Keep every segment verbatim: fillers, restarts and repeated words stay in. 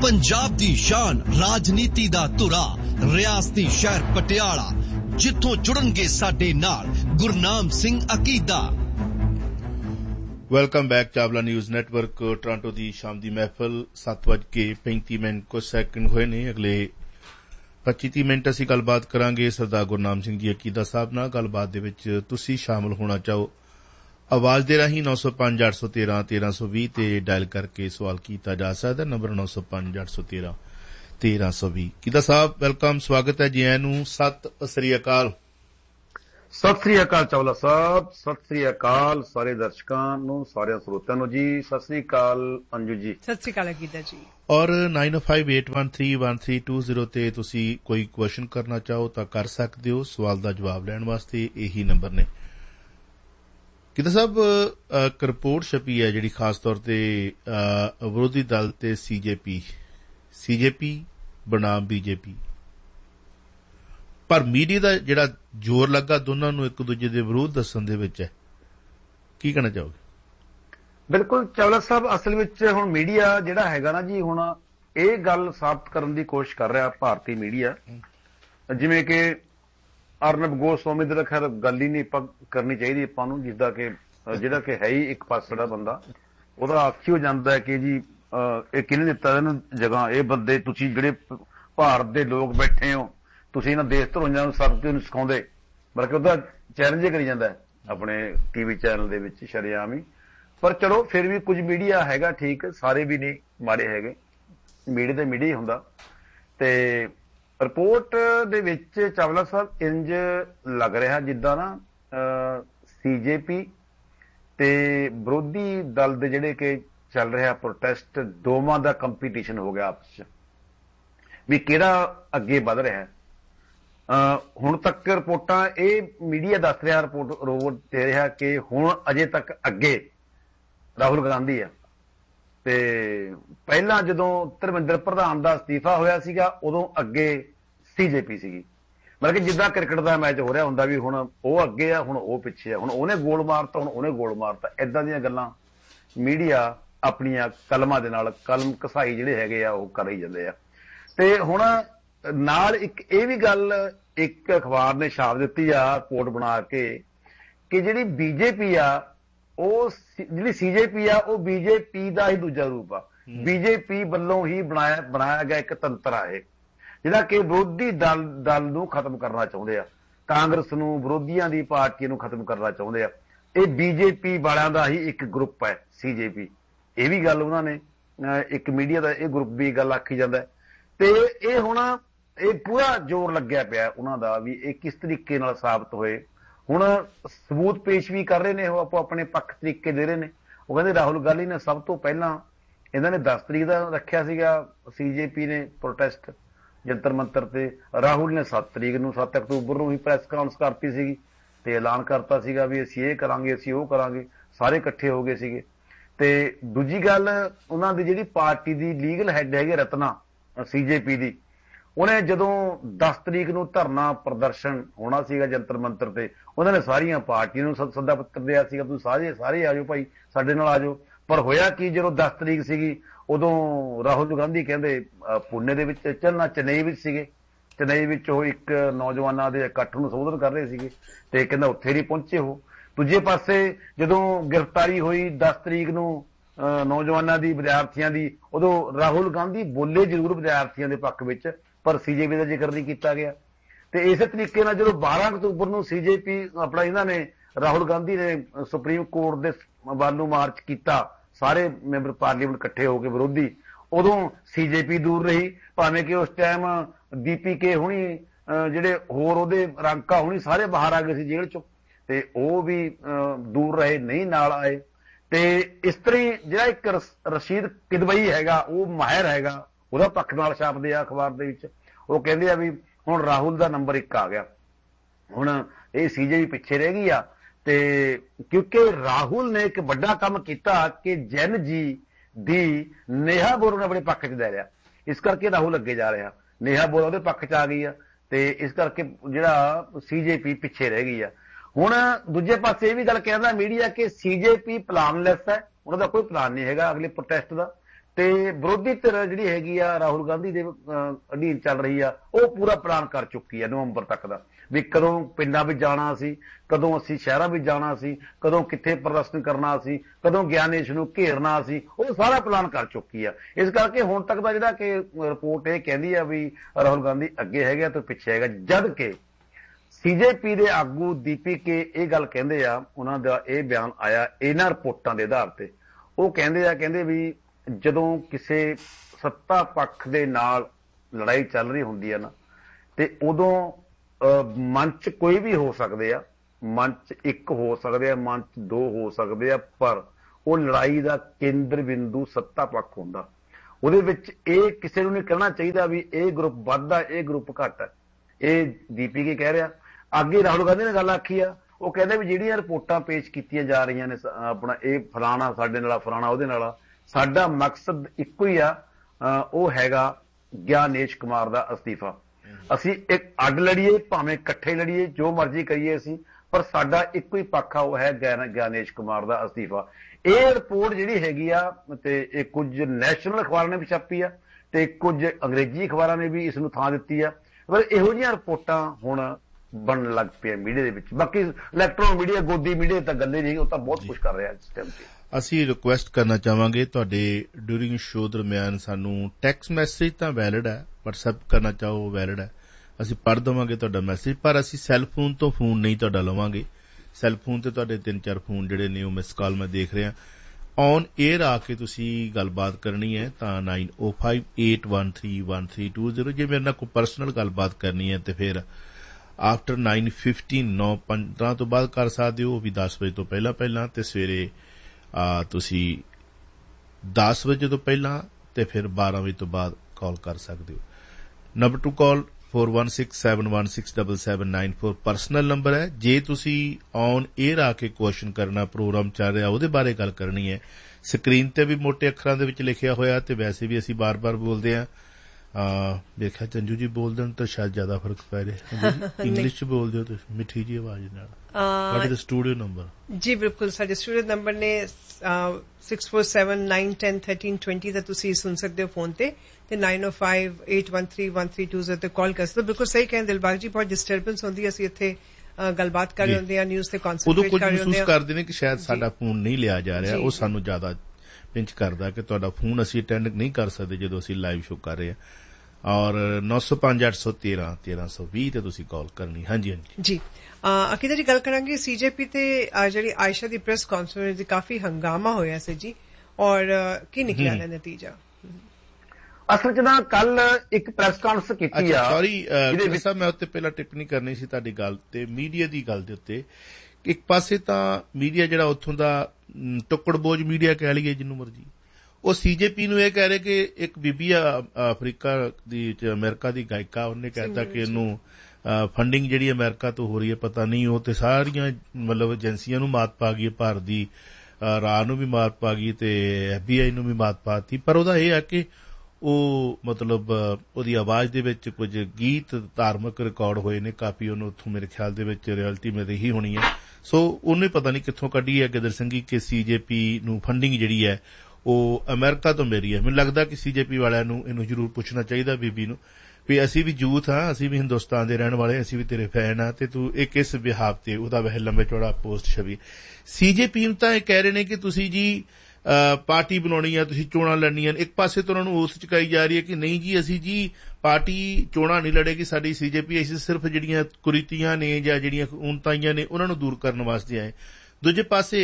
पंजाब दी शान राजनीति दा धुरा रियासती शहर पटियाला जिथों जुड़नगे साडे नाल गुरनाम सिंह अकीदा। Welcome back Chawla news network Toronto दी शाम दी महफिल सत्त बज के पैंती मिनट कुछ सैकंड होए ने। अगले पच्ची तीह मिनट असीं गलबात करांगे सरदार गुरनाम सिंह जी अकीदा साहब नाल। गलबात दे विच तुसीं शामिल होना चाहो आवाज दे राही नौ सौ पांच अठ सौ तेरह तेरह सौ भी ते डायल करके सवाल कीता जा सकदा। नंबर नौ सौ पांच अठ सौ तेरह तेरह सौ भी। कीदा साहब वेलकम, स्वागत है जी आयां नूं। सत श्री अकाल। सत श्री अकाल चावला साहब, सत श्री अकाल सारे दर्शकां नूं, सारे श्रोतिਆਂ ਨੂੰ जी। सत श्री अकाल अंजू जी। सत श्री अकाल अकीदा जी। और nine five eight one three one three to zero ते तुसीं कोई क्वेश्चन करना चाहो तां कर सकदे हो। सवाल दा जवाब लैण वास्ते यही नंबर ने। किदा साहब एक रिपोर्ट छपी है जिहड़ी खास तौर ते विरोधी दल ते सीजेपी सीजेपी बनाम बीजेपी पर मीडिया दा जिहड़ा जोर लगा दोनों नूं एक दूजे दे विरोध दस्सण दे विच है, की कहना चाहोगे? बिल्कुल चावला साहब, असल विच हुण मीडिया जिहड़ा हैगा ना जी, हुण ਇਹ ਗੱਲ ਸਾਬਤ ਕਰਨ ਦੀ ਕੋਸ਼ਿਸ਼ ਕਰ ਰਿਹਾ ਭਾਰਤੀ ਮੀਡੀਆ, ਜਿਵੇਂ ਕਿ ਅਰਨਬ ਗੋਸਵਾਮੀ ਦਾ ਖੈਰ ਗੱਲ ਹੀ ਨਹੀਂ ਕਰਨੀ ਚਾਹੀਦੀ ਆਪਾਂ ਨੂੰ, ਜਿਸਦਾ ਕਿ ਜਿਹੜਾ ਕਿ ਹੈ ਹੀ ਇੱਕ ਪਾਸੜਾ ਬੰਦਾ, ਉਹਦਾ ਆਖੀ ਹੋ ਜਾਂਦਾ ਕਿ ਜੀ ਇਹ ਕਿਹਨੇ ਦਿੱਤਾ ਇਹਨੂੰ ਜਗ੍ਹਾ, ਇਹ ਬੰਦੇ ਤੁਸੀਂ ਜਿਹੜੇ ਭਾਰਤ ਦੇ ਲੋਕ ਬੈਠੇ ਹੋ ਤੁਸੀਂ ਇਹਨਾਂ ਦੇਸ਼ ਧਰੋਈਆਂ ਨੂੰ ਸਭ ਨੂੰ ਸਿਖਾਉਂਦੇ, ਬਲਕਿ ਉਹਦਾ ਚੈਲੰਜ ਕਰੀ ਜਾਂਦਾ ਆਪਣੇ ਟੀਵੀ ਚੈਨਲ ਦੇ ਵਿੱਚ ਸ਼ਰੇਆਮ ਹੀ। ਪਰ ਚਲੋ ਫਿਰ ਵੀ ਕੁਝ ਮੀਡੀਆ ਹੈਗਾ ਠੀਕ, ਸਾਰੇ ਵੀ ਨਹੀਂ ਮਾੜੇ ਹੈਗੇ, ਮੀਡੀਆ ਤੇ ਮੀਡੀਆ ਹੀ ਹੁੰਦਾ। ਤੇ ਰਿਪੋਰਟ ਦੇ ਵਿੱਚ ਚਾਵਲਾ ਸਾਹਿਬ ਇੰਜ ਲੱਗ ਰਿਹਾ ਜਿੱਦਾਂ ਨਾ ਸੀਜੇਪੀ ਤੇ ਵਿਰੋਧੀ ਦਲ ਦੇ ਜਿਹੜੇ ਕਿ ਚੱਲ ਰਿਹਾ ਪ੍ਰੋਟੈਸਟ, ਦੋਵਾਂ ਦਾ ਕੰਪੀਟੀਸ਼ਨ ਹੋ ਗਿਆ ਆਪਸ ਚ ਵੀ ਕਿਹੜਾ ਅੱਗੇ ਵਧ ਰਿਹਾ। ਹੁਣ ਤੱਕ ਰਿਪੋਰਟਾਂ ਇਹ ਮੀਡੀਆ ਦੱਸ ਰਿਹਾ, ਰਿਪੋਰਟ ਰੋਬੋਟ ਦੇ ਰਿਹਾ ਕਿ ਹੁਣ ਅਜੇ ਤੱਕ ਅੱਗੇ ਰਾਹੁਲ ਗਾਂਧੀ ਆ। ਤੇ ਪਹਿਲਾਂ ਜਦੋਂ ਧਰਮਿੰਦਰ ਪ੍ਰਧਾਨ ਦਾ ਅਸਤੀਫਾ ਹੋਇਆ ਸੀਗਾ ਉਦੋਂ ਅੱਗੇ ਸੀਜੇਪੀ ਸੀਗੀ, ਮਤਲਬ ਕਿ ਜਿੱਦਾਂ ਕ੍ਰਿਕਟ ਦਾ ਮੈਚ ਹੋ ਰਿਹਾ ਹੁੰਦਾ ਵੀ ਹੁਣ ਉਹ ਅੱਗੇ ਆ ਹੁਣ ਉਹ ਪਿੱਛੇ ਆ, ਹੁਣ ਉਹਨੇ ਗੋਲ ਮਾਰਤਾ ਹੁਣ ਉਹਨੇ ਗੋਲ ਮਾਰਤਾ। ਏਦਾਂ ਦੀਆਂ ਗੱਲਾਂ ਮੀਡੀਆ ਆਪਣੀਆਂ ਕਲਮਾਂ ਦੇ ਨਾਲ ਕਲਮ ਘਸਾਈ ਜਿਹੜੇ ਹੈਗੇ ਆ ਉਹ ਕਰ ਹੀ ਜਾਂਦੇ ਆ। ਤੇ ਹੁਣ ਨਾਲ ਇੱਕ ਇਹ ਵੀ ਗੱਲ ਇੱਕ ਅਖਬਾਰ ਨੇ ਛਾਪ ਦਿੱਤੀ ਆ ਰਿਪੋਰਟ ਬਣਾ ਕੇ ਕਿ ਜਿਹੜੀ ਬੀਜੇਪੀ ਆ ਉਹ ਜਿਹੜੀ ਸੀਜੇਪੀ ਆ ਉਹ ਬੀਜੇਪੀ ਦਾ ਹੀ ਦੂਜਾ ਰੂਪ ਆ, ਬੀਜੇਪੀ ਵੱਲੋਂ ਹੀ ਬਣਾਇਆ ਬਣਾਇਆ ਗਿਆ ਇੱਕ ਤੰਤਰ ਆ ਇਹ, ਜਿਹੜਾ ਕਿ ਵਿਰੋਧੀ ਦਲ ਦਲ ਨੂੰ ਖਤਮ ਕਰਨਾ ਚਾਹੁੰਦੇ ਆ, ਕਾਂਗਰਸ ਨੂੰ, ਵਿਰੋਧੀਆਂ ਦੀ ਪਾਰਟੀ ਨੂੰ ਖਤਮ ਕਰਨਾ ਚਾਹੁੰਦੇ ਆ। ਇਹ ਬੀਜੇਪੀ ਵਾਲਿਆਂ ਦਾ ਹੀ ਇੱਕ ਗਰੁੱਪ ਹੈ ਸੀਜੇਪੀ। ਇਹ ਵੀ ਗੱਲ ਉਹਨਾਂ ਨੇ ਇੱਕ ਮੀਡੀਆ ਦਾ ਇਹ ਗਰੁੱਪ ਵੀ ਗੱਲ ਆਖੀ ਜਾਂਦਾ। ਤੇ ਇਹ ਹੁਣ ਇਹ ਪੂਰਾ ਜ਼ੋਰ ਲੱਗਿਆ ਪਿਆ ਉਹਨਾਂ ਦਾ ਵੀ ਇਹ ਕਿਸ ਤਰੀਕੇ ਨਾਲ ਸਾਬਤ ਹੋਏ। ਹੁਣ ਸਬੂਤ ਪੇਸ਼ ਵੀ ਕਰ ਰਹੇ ਨੇ, ਉਹ ਆਪੋ ਆਪਣੇ ਪੱਖ ਤਰੀਕੇ ਦੇ ਰਹੇ ਨੇ। ਉਹ ਕਹਿੰਦੇ ਰਾਹੁਲ ਗਾਂਧੀ ਨੇ ਸਭ ਤੋਂ ਪਹਿਲਾਂ ਇਹਨਾਂ ਨੇ ਦਸ ਤਰੀਕ ਦਾ ਰੱਖਿਆ ਸੀਗਾ ਸੀਜੇਪੀ ਨੇ ਪ੍ਰੋਟੈਸਟ ਜੰਤਰ ਮੰਤਰ ਤੇ, ਰਾਹੁਲ ਨੇ ਸੱਤ ਤਰੀਕ ਨੂੰ ਸੱਤ ਅਕਤੂਬਰ ਨੂੰ ਹੀ ਪ੍ਰੈਸ ਕਾਨਫਰੰਸ ਕਰਤੀ ਸੀਗੀ ਤੇ ਐਲਾਨ ਕਰਤਾ ਸੀਗਾ ਵੀ ਅਸੀਂ ਇਹ ਕਰਾਂਗੇ ਅਸੀਂ ਉਹ ਕਰਾਂਗੇ, ਸਾਰੇ ਇਕੱਠੇ ਹੋ ਗਏ ਸੀਗੇ। ਤੇ ਦੂਜੀ ਗੱਲ ਉਹਨਾਂ ਦੀ ਜਿਹੜੀ ਪਾਰਟੀ ਦੀ ਲੀਗਲ ਹੈਡ ਹੈਗੇ ਰਤਨਾ ਸੀਜੇਪੀ ਦੀ, ਉਹਨੇ ਜਦੋਂ ਦਸ ਤਰੀਕ ਨੂੰ ਧਰਨਾ ਪ੍ਰਦਰਸ਼ਨ ਹੋਣਾ ਸੀਗਾ ਜੰਤਰ ਮੰਤਰ ਤੇ, ਉਹਨਾਂ ਨੇ ਸਾਰੀਆਂ ਪਾਰਟੀਆਂ ਨੂੰ ਸੱਦਾ ਪੱਤਰ ਦਿਆ ਸੀਗਾ ਤੁਸੀਂ ਸਾਰੇ ਸਾਰੇ ਆ ਜਾਓ ਭਾਈ ਸਾਡੇ ਨਾਲ ਆ ਜਾਓ। ਪਰ ਹੋਇਆ ਕੀ, ਜਦੋਂ ਦਸ ਤਰੀਕ ਸੀਗੀ ਉਦੋਂ ਰਾਹੁਲ ਗਾਂਧੀ ਕਹਿੰਦੇ ਪੁਣੇ ਦੇ ਵਿੱਚ ਚੱਲਣਾ, ਚੇਨਈ ਵਿੱਚ ਸੀਗੇ, ਚੇਨਈ ਵਿੱਚ ਉਹ ਇੱਕ ਨੌਜਵਾਨਾਂ ਦੇ ਇਕੱਠ ਨੂੰ ਸੰਬੋਧਨ ਕਰ ਰਹੇ ਸੀਗੇ ਤੇ ਕਹਿੰਦਾ ਉੱਥੇ ਨਹੀਂ ਪਹੁੰਚੇ ਉਹ। ਦੂਜੇ ਪਾਸੇ ਜਦੋਂ ਗ੍ਰਿਫਤਾਰੀ ਹੋਈ ਦਸ ਤਰੀਕ ਨੂੰ ਨੌਜਵਾਨਾਂ ਦੀ, ਵਿਦਿਆਰਥੀਆਂ ਦੀ, ਉਦੋਂ ਰਾਹੁਲ ਗਾਂਧੀ ਬੋਲੇ ਜ਼ਰੂਰ ਵਿਦਿਆਰਥੀਆਂ ਦੇ ਪੱਖ ਵਿੱਚ ਪਰ ਸੀਜੇਪੀ ਦਾ ਜ਼ਿਕਰ ਨਹੀਂ ਕੀਤਾ ਗਿਆ। ਤੇ ਇਸੇ ਤਰੀਕੇ ਨਾਲ ਜਦੋਂ ਬਾਰਾਂ ਅਕਤੂਬਰ ਨੂੰ ਸੀਜੇਪੀ ਆਪਣਾ ਇਹਨਾਂ ਨੇ ਰਾਹੁਲ ਗਾਂਧੀ ਨੇ ਸੁਪਰੀਮ ਕੋਰਟ ਦੇ ਵੱਲ ਨੂੰ ਮਾਰਚ ਕੀਤਾ, ਸਾਰੇ ਮੈਂਬਰ ਪਾਰਲੀਮੈਂਟ ਇਕੱਠੇ ਹੋ ਕੇ ਵਿਰੋਧੀ, ਉਦੋਂ ਸੀਜੇਪੀ ਦੂਰ ਰਹੀ, ਭਾਵੇਂ ਕਿ ਉਸ ਟਾਈਮ ਦੀਪੀਕੇ ਹੁਣੀ ਜਿਹੜੇ ਹੋਰ ਉਹਦੇ ਰਾਂਕਾ ਹੁਣੀ ਸਾਰੇ ਬਾਹਰ ਆ ਗਏ ਸੀ ਜੇਲ੍ਹ ਚੋਂ ਤੇ ਉਹ ਵੀ ਦੂਰ ਰਹੇ, ਨਹੀਂ ਨਾਲ ਆਏ। ਤੇ ਇਸ ਤਰ੍ਹਾਂ ਜਿਹੜਾ ਇੱਕ ਰਸ਼ੀਦ ਕਿਦਵਈ ਹੈਗਾ ਉਹ ਮਾਹਿਰ ਹੈਗਾ, ਉਹਦਾ ਪੱਖ ਨਾਲ ਛਾਪਦੇ ਆ ਅਖਬਾਰ ਦੇ ਵਿੱਚ। ਉਹ ਕਹਿੰਦੇ ਆ ਵੀ ਹੁਣ ਰਾਹੁਲ ਦਾ ਨੰਬਰ ਇੱਕ ਆ ਗਿਆ, ਹੁਣ ਇਹ ਸੀਜੇਪੀ ਪਿੱਛੇ ਰਹਿ ਗਈ ਆ। ਤੇ ਕਿਉਂਕਿ ਰਾਹੁਲ ਨੇ ਇੱਕ ਵੱਡਾ ਕੰਮ ਕੀਤਾ ਕਿ ਜੈਨ ਜੀ ਦੀ ਨੇਹਾ ਬੋਰਾ ਨੂੰ ਆਪਣੇ ਪੱਖ 'ਚ ਲੈ ਲਿਆ, ਇਸ ਕਰਕੇ ਰਾਹੁਲ ਅੱਗੇ ਜਾ ਰਿਹਾ, ਨੇਹਾ ਬੋਰਾ ਉਹਦੇ ਪੱਖ 'ਚ ਆ ਗਈ ਆ ਤੇ ਇਸ ਕਰਕੇ ਜਿਹੜਾ ਸੀਜੇਪੀ ਪਿੱਛੇ ਰਹਿ ਗਈ ਆ। ਹੁਣ ਦੂਜੇ ਪਾਸੇ ਇਹ ਵੀ ਗੱਲ ਕਹਿੰਦਾ ਮੀਡੀਆ ਕਿ ਸੀਜੇਪੀ ਪਲਾਨਲੈਸ ਹੈ, ਉਹਨਾਂ ਦਾ ਕੋਈ ਪਲਾਨ ਨਹੀਂ ਹੈਗਾ ਅਗਲੇ ਪ੍ਰੋਟੈਸਟ ਦਾ ਤੇ ਵਿਰੋਧੀ ਧਿਰ ਜਿਹੜੀ ਹੈਗੀ ਆ ਰਾਹੁਲ ਗਾਂਧੀ ਦੇ ਅਧੀਨ ਚੱਲ ਰਹੀ ਆ, ਉਹ ਪੂਰਾ ਪਲਾਨ ਕਰ ਚੁੱਕੀ ਆ ਨਵੰਬਰ ਤੱਕ ਦਾ, ਵੀ ਕਦੋਂ ਪਿੰਡਾਂ ਵਿੱਚ ਜਾਣਾ ਸੀ, ਕਦੋਂ ਅਸੀਂ ਸ਼ਹਿਰਾਂ ਵਿੱਚ ਜਾਣਾ ਸੀ, ਕਦੋਂ ਕਿੱਥੇ ਪ੍ਰਦਰਸ਼ਨ ਕਰਨਾ ਸੀ, ਕਦੋਂ ਗਿਆਨੇਸ਼ ਨੂੰ ਘੇਰਨਾ ਸੀ, ਉਹ ਸਾਰਾ ਪਲਾਨ ਕਰ ਚੁੱਕੀ ਆ। ਇਸ ਕਰਕੇ ਹੁਣ ਤੱਕ ਦਾ ਜਿਹੜਾ ਕਿ ਰਿਪੋਰਟ ਇਹ ਕਹਿੰਦੀ ਆ ਵੀ ਰਾਹੁਲ ਗਾਂਧੀ ਅੱਗੇ ਹੈਗਾ ਤੇ ਪਿੱਛੇ ਹੈਗਾ, ਜਦ ਕਿ ਸੀਜੇਪੀ ਦੇ ਆਗੂ ਦੀਪੀ ਕੇ ਇਹ ਗੱਲ ਕਹਿੰਦੇ ਆ, ਉਹਨਾਂ ਦਾ ਇਹ ਬਿਆਨ ਆਇਆ ਇਹਨਾਂ ਰਿਪੋਰਟਾਂ ਦੇ ਆਧਾਰ ਤੇ। ਉਹ ਕਹਿੰਦੇ ਆ, ਕਹਿੰਦੇ ਵੀ ਜਦੋਂ ਕਿਸੇ ਸੱਤਾ ਪੱਖ ਦੇ ਨਾਲ ਲੜਾਈ ਚੱਲ ਰਹੀ ਹੁੰਦੀ ਆ ਨਾ, ਤੇ ਉਦੋਂ ਮੰਚ ਕੋਈ ਵੀ ਹੋ ਸਕਦੇ ਆ, ਮੰਚ ਇੱਕ ਹੋ ਸਕਦੇ ਆ, ਮੰਚ ਦੋ ਹੋ ਸਕਦੇ ਆ, ਪਰ ਉਹ ਲੜਾਈ ਦਾ ਕੇਂਦਰ ਬਿੰਦੂ ਸੱਤਾ ਪੱਖ ਹੁੰਦਾ। ਉਹਦੇ ਵਿੱਚ ਇਹ ਕਿਸੇ ਨੂੰ ਨਹੀਂ ਕਹਿਣਾ ਚਾਹੀਦਾ ਵੀ ਇਹ ਗਰੁੱਪ ਵੱਧ ਆ, ਇਹ ਗਰੁੱਪ ਘੱਟ ਆ। ਇਹ ਦੀਪੀ ਕੇ ਕਹਿ ਰਿਹਾ। ਅੱਗੇ ਰਾਹੁਲ ਗਾਂਧੀ ਨੇ ਗੱਲ ਆਖੀ ਆ, ਉਹ ਕਹਿੰਦੇ ਵੀ ਜਿਹੜੀਆਂ ਰਿਪੋਰਟਾਂ ਪੇਸ਼ ਕੀਤੀਆਂ ਜਾ ਰਹੀਆਂ ਨੇ, ਆਪਣਾ ਇਹ ਫਲਾਣਾ ਸਾਡੇ ਨਾਲ, ਫਲਾਣਾ ਉਹਦੇ ਨਾਲ, ਸਾਡਾ ਮਕਸਦ ਇੱਕੋ ਹੀ ਆ, ਉਹ ਹੈਗਾ ਗਿਆਨੇਸ਼ ਕੁਮਾਰ ਦਾ ਅਸਤੀਫਾ। ਅਸੀਂ ਇੱਕ ਅੱਡ ਲੜੀਏ, ਭਾਵੇਂ ਇਕੱਠੇ ਲੜੀਏ, ਜੋ ਮਰਜ਼ੀ ਕਰੀਏ ਅਸੀਂ, ਪਰ ਸਾਡਾ ਇੱਕੋ ਹੀ ਪੱਖ ਆ, ਉਹ ਹੈ ਗਿਆਨੇਸ਼ ਕੁਮਾਰ ਦਾ ਅਸਤੀਫਾ। ਇਹ ਰਿਪੋਰਟ ਜਿਹੜੀ ਹੈਗੀ ਆ, ਤੇ ਇਹ ਕੁਝ ਨੈਸ਼ਨਲ ਅਖਬਾਰਾਂ ਨੇ ਵੀ ਛਾਪੀ ਆ ਤੇ ਕੁਝ ਅੰਗਰੇਜ਼ੀ ਅਖਬਾਰਾਂ ਨੇ ਵੀ ਇਸ ਨੂੰ ਥਾਂ ਦਿੱਤੀ ਆ। ਪਰ ਇਹੋ ਜਿਹੀਆਂ ਰਿਪੋਰਟਾਂ ਹੁਣ ਬਣਨ ਲੱਗ ਪਈਆਂ ਮੀਡੀਆ ਦੇ ਵਿੱਚ। ਬਾਕੀ ਇਲੈਕਟ੍ਰੋਨਿਕ ਮੀਡੀਆ, ਗੋਦੀ ਮੀਡੀਆ ਤਾਂ ਗੱਲੇ ਨਹੀਂ, ਉਹ ਤਾਂ ਬਹੁਤ ਕੁਝ ਕਰ ਰਿਹਾ ਇਸ ਟਾਈਮ ਤੇ। ਅਸੀਂ ਰਿਕੁਐਸਟ ਕਰਨਾ ਚਾਹਾਂਗੇ ਤੁਹਾਡੇ ਡਿਊਰਿੰਗ ਸ਼ੋਅ ਦਰਮਿਆਨ ਸਾਨੂੰ ਟੈਕਸਟ ਮੈਸੇਜ ਤਾਂ ਵੈਲਿਡ ਹੈ, ਵਟਸਐਪ ਕਰਨਾ ਚਾਹੋ ਵੈਲਿਡ ਹੈ, ਅਸੀਂ ਪੜ੍ਹ ਦੇਵਾਂਗੇ ਤੁਹਾਡਾ ਮੈਸੇਜ, ਪਰ ਅਸੀਂ ਸੈੱਲ ਫੋਨ ਤੋਂ ਫੋਨ ਨਹੀਂ ਤੁਹਾਡਾ ਲਵਾਂਗੇ। ਸੈੱਲ ਫੋਨ ਤੇ ਤੁਹਾਡੇ ਤਿੰਨ ਚਾਰ ਫੋਨ ਜਿਹੜੇ ਨੇ ਉਹ ਮਿਸ ਕਾਲ ਮੈਂ ਦੇਖ ਰਿਹਾ। ਔਨ ਏਅਰ ਆ ਕੇ ਤੁਸੀਂ ਗੱਲਬਾਤ ਕਰਨੀ ਹੈ ਤਾਂ ਨਾਈਨ ਓ five eight one three one three two zero. ਜੇ ਮੇਰੇ ਨਾਲ ਕੋਈ ਪਰਸਨਲ ਗੱਲਬਾਤ ਕਰਨੀ ਹੈ ਤੇ ਫਿਰ ਆਫਟਰ ਨਾਈਨ ਫਿਫਟੀਨ ਨੌ ਪੰਦਰਾਂ ਤੋਂ ਬਾਅਦ ਕਰ ਸਕਦੇ ਹੋ, ਉਹ ਵੀ ਦਸ ਵਜੇ ਤੋਂ ਪਹਿਲਾਂ ਪਹਿਲਾਂ, ਤੇ ਸਵੇਰੇ ਤੁਸੀਂ ਦਸ ਵਜੇ ਤੋਂ ਪਹਿਲਾਂ ਤੇ ਫਿਰ ਬਾਰਾਂ ਵਜੇ ਤੋਂ ਬਾਅਦ ਕਾਲ ਕਰ ਸਕਦੇ ਹੋ। ਨੰਬਰ ਟੂ ਕਾਲ four one six seven one six seven seven nine four personal number ਹੈ। ਜੇ ਤੁਸੀਂ ਔਨ ਏਅਰ ਆ ਕੇ ਕੁਐਸਚਨ ਕਰਨਾ, ਪ੍ਰੋਗਰਾਮ ਚੱਲ ਰਿਹਾ ਉਹਦੇ ਬਾਰੇ ਗੱਲ ਕਰਨੀ ਹੈ, ਸਕਰੀਨ ਤੇ ਵੀ ਮੋਟੇ ਅੱਖਰਾਂ ਦੇ ਵਿੱਚ ਲਿਖਿਆ ਹੋਇਆ, ਤੇ ਵੈਸੇ ਵੀ ਅਸੀਂ ਬਾਰ-ਬਾਰ ਬੋਲਦੇ ਹਾਂ। ਦੇਖਿਆ ਚੰਜੂ ਜੀ ਬੋਲਦੇ ਹਨ ਤਾਂ ਸ਼ਾਇਦ ਜ਼ਿਆਦਾ ਫਰਕ ਪੈ ਰਿਹਾ। ਇੰਗਲਿਸ਼ ਚ ਬੋਲਦੇ ਹੋ ਤੁਸੀਂ ਮਿੱਠੀ ਜੀ ਆਵਾਜ਼ ਨਾਲ। What is studio number? ਜੀ ਬਿਲਕੁਲ, ਸਾਡੇ ਸਟੂਡੀਓ ਨੰਬਰ ਨੇ six four seven nine ten thirteen twenty ਦਾ ਤੁਸੀਂ ਸੁਣ ਸਕਦੇ ਹੋ ਫੋਨ ਤੇ, ਤੇ ਨਾਈਨ ਓ five eight one three one three two zero ਤੇ ਕਾਲ ਕਰ ਸਕਦੇ ਹੋ। ਬਿਲਕੁਲ ਸਹੀ ਕਹਿੰਦੇ ਦਿਲਬਾਗ ਜੀ, ਬਹੁਤ ਡਿਸਟਰਬੈਂਸ ਹੁੰਦੀ, ਅਸੀਂ ਇੱਥੇ ਗੱਲਬਾਤ ਕਰ ਰਹੇ ਹੁੰਦੇ ਆ, ਨਿਊਜ਼ ਤੇ ਕਨਸੈਂਟਰੇਟ ਕਰ ਰਹੇ ਹੁੰਦੇ ਆ। ਉਦੋਂ ਕੁਝ ਮਹਿਸੂਸ ਕਰਦੇ ਨੇ ਕਿ ਸ਼ਾਇਦ ਸਾਡਾ ਫੋਨ ਨਹੀਂ ਲਿਆ ਜਾ ਰਿਹਾ, ਉਹ ਸਾਨੂੰ ਜ਼ਿਆਦਾ ਪਿੰਚ ਕਰਦਾ ਕਿ ਤੁਹਾਡਾ ਫੋਨ ਅਸੀਂ ਅਟੈਂਡ ਨਹੀਂ ਕਰ ਸਕਦੇ ਜਦੋਂ ਅਸੀਂ ਲਾਈਵ ਸ਼ੋ ਕਰ ਰਹੇ ਹਾਂ। ਔਰ ਨੌ ਸੌ ਪੰਜ ਅੱਠ ਸੌ ਤੇਰਾਂ ਤੇਰਾਂ ਸੌ ਵੀਹ ਤੇ ਤੁਸੀਂ ਕਾਲ ਕਰਨੀ। ਹਾਂਜੀ ਹਾਂਜੀ ਜੀ ਅਕੀਦਾ ਜੀ, ਗੱਲ ਕਰਾਂਗੇ ਸੀਜੇਪੀ ਤੇ ਜਿਹੜੀ ਆਇਸ਼ਾ ਦੀ ਪ੍ਰੈਸ ਕਾਨਫਰੰਸ ਦੀ ਕਾਫੀ ਹੰਗਾਮਾ ਹੋਇਆ ਸੀ ਜੀ, ਔਰ ਕੀ ਨਿਕਲਿਆ ਨਾ ਨਤੀਜਾ? ਅਸਲ ਚ ਨਾ ਕੱਲ ਇੱਕ ਪ੍ਰੈਸ ਕਾਨਫਰੰਸ ਕੀਤੀ ਆ। ਸੌਰੀ ਸਾਹਿਬ, ਮੈਂ ਉੱਤੇ ਪਹਿਲਾਂ ਟਿੱਪਣੀ ਕਰਨੀ ਸੀ ਤੁਹਾਡੀ ਗੱਲ ਤੇ, ਮੀਡੀਆ ਦੀ ਗੱਲ ਦੇ ਉੱਤੇ। ਇੱਕ ਪਾਸੇ ਤਾਂ ਮੀਡੀਆ ਜਿਹੜਾ ਉੱਥੋਂ ਦਾ ਟੁੱਕੜਬੋਝ ਮੀਡੀਆ ਕਹਿ ਲਈਏ ਜਿਹਨੂੰ ਮਰਜੀ, ਉਹ ਸੀਜੇਪੀ ਨੂੰ ਇਹ ਕਹਿ ਰਹੇ ਕਿ ਇੱਕ ਬੀਬੀ ਆ ਅਫਰੀਕਾ ਦੀ ਅਮਰੀਕਾ ਦੀ ਗਾਇਕਾ, ਉਹਨੇ ਕਹਿਤਾ ਕਿ ਇਹਨੂੰ ਫੰਡਿੰਗ ਜਿਹੜੀ ਅਮਰੀਕਾ ਤੋਂ ਹੋ ਰਹੀ ਹੈ ਪਤਾ ਨਹੀਂ, ਉਹ ਤੇ ਸਾਰੀਆਂ ਮਤਲਬ ਏਜੰਸੀਆਂ ਨੂੰ ਮਾਤ ਪਾ ਗਈ, ਭਾਰਤ ਦੀ ਰਾਹ ਨੂੰ ਵੀ ਮਾਤ ਪਾ ਗਈ ਤੇ ਐਫ ਬੀ ਆਈ ਨੂੰ ਵੀ ਮਾਤ ਪਾਤੀ। ਪਰ ਉਹਦਾ ਇਹ ਹੈ ਕਿ ਉਹ ਮਤਲਬ ਉਹਦੀ ਆਵਾਜ਼ ਦੇ ਵਿੱਚ ਕੁਝ ਗੀਤ ਧਾਰਮਿਕ ਰਿਕਾਰਡ ਹੋਏ ਨੇ ਕਾਫੀ, ਉਹਨੂੰ ਉੱਥੋਂ ਮੇਰੇ ਖਿਆਲ ਦੇ ਵਿੱਚ ਰਾਇਲਟੀ ਮਿਲ ਰਹੀ ਹੋਣੀ ਹੈ। ਸੋ ਉਹਨੇ ਪਤਾ ਨਹੀਂ ਕਿੱਥੋਂ ਕੱਢੀ ਹੈ ਗਿੱਦੜ ਸਿੰਘੀ ਕਿ ਸੀਜੇਪੀ ਨੂੰ ਫੰਡਿੰਗ ਜਿਹੜੀ ਹੈ ਉਹ ਅਮਰੀਕਾ ਤੋਂ ਮਿਲ ਰਹੀ ਹੈ। ਮੈਨੂੰ ਲੱਗਦਾ ਕਿ ਸੀਜੇਪੀ ਵਾਲਿਆਂ ਨੂੰ ਇਹਨੂੰ ਜ਼ਰੂਰ ਪੁੱਛਣਾ ਚਾਹੀਦਾ ਬੀਬੀ ਨੂੰ ਵੀ ਅਸੀਂ ਵੀ ਯੂਥ ਹਾਂ, ਅਸੀਂ ਵੀ ਹਿੰਦੁਸਤਾਨ ਦੇ ਰਹਿਣ ਵਾਲੇ, ਅਸੀਂ ਵੀ ਤੇਰੇ ਫੈਨ ਹਾਂ, ਤੇ ਤੂੰ ਇਹ ਕਿਸ ਵਿਹਾਰ ਤੇ ਉਹਦਾ ਵਹਿ ਲੰਬੇ ਚੌੜਾ ਪੋਸਟ ਛਵੀ। ਸੀਜੇਪੀ ਨੂੰ ਤਾਂ ਇਹ ਕਹਿ ਰਹੇ ਨੇ ਕਿ ਤੁਸੀਂ ਜੀ ਪਾਰਟੀ ਬਣਾਉਣੀ ਆ, ਤੁਸੀਂ ਚੋਣਾਂ ਲੜਨੀਆਂ। ਇੱਕ ਪਾਸੇ ਤੋਂ ਉਹਨਾਂ ਨੂੰ ਉਸ ਚੁਕਾਈ ਜਾ ਰਹੀ ਹੈ ਕਿ ਨਹੀਂ ਜੀ ਅਸੀਂ ਜੀ ਪਾਰਟੀ ਚੋਣਾਂ ਨਹੀਂ ਲੜੇਗੀ ਸਾਡੀ ਸੀਜੇਪੀ, ਅਸੀਂ ਸਿਰਫ ਜਿਹੜੀਆਂ ਕੁਰੀਤੀਆਂ ਨੇ ਜਾਂ ਜਿਹੜੀਆਂ ਊਨਤਾਈਆਂ ਨੇ ਉਹਨਾਂ ਨੂੰ ਦੂਰ ਕਰਨ ਵਾਸਤੇ ਆਏ। ਦੂਜੇ ਪਾਸੇ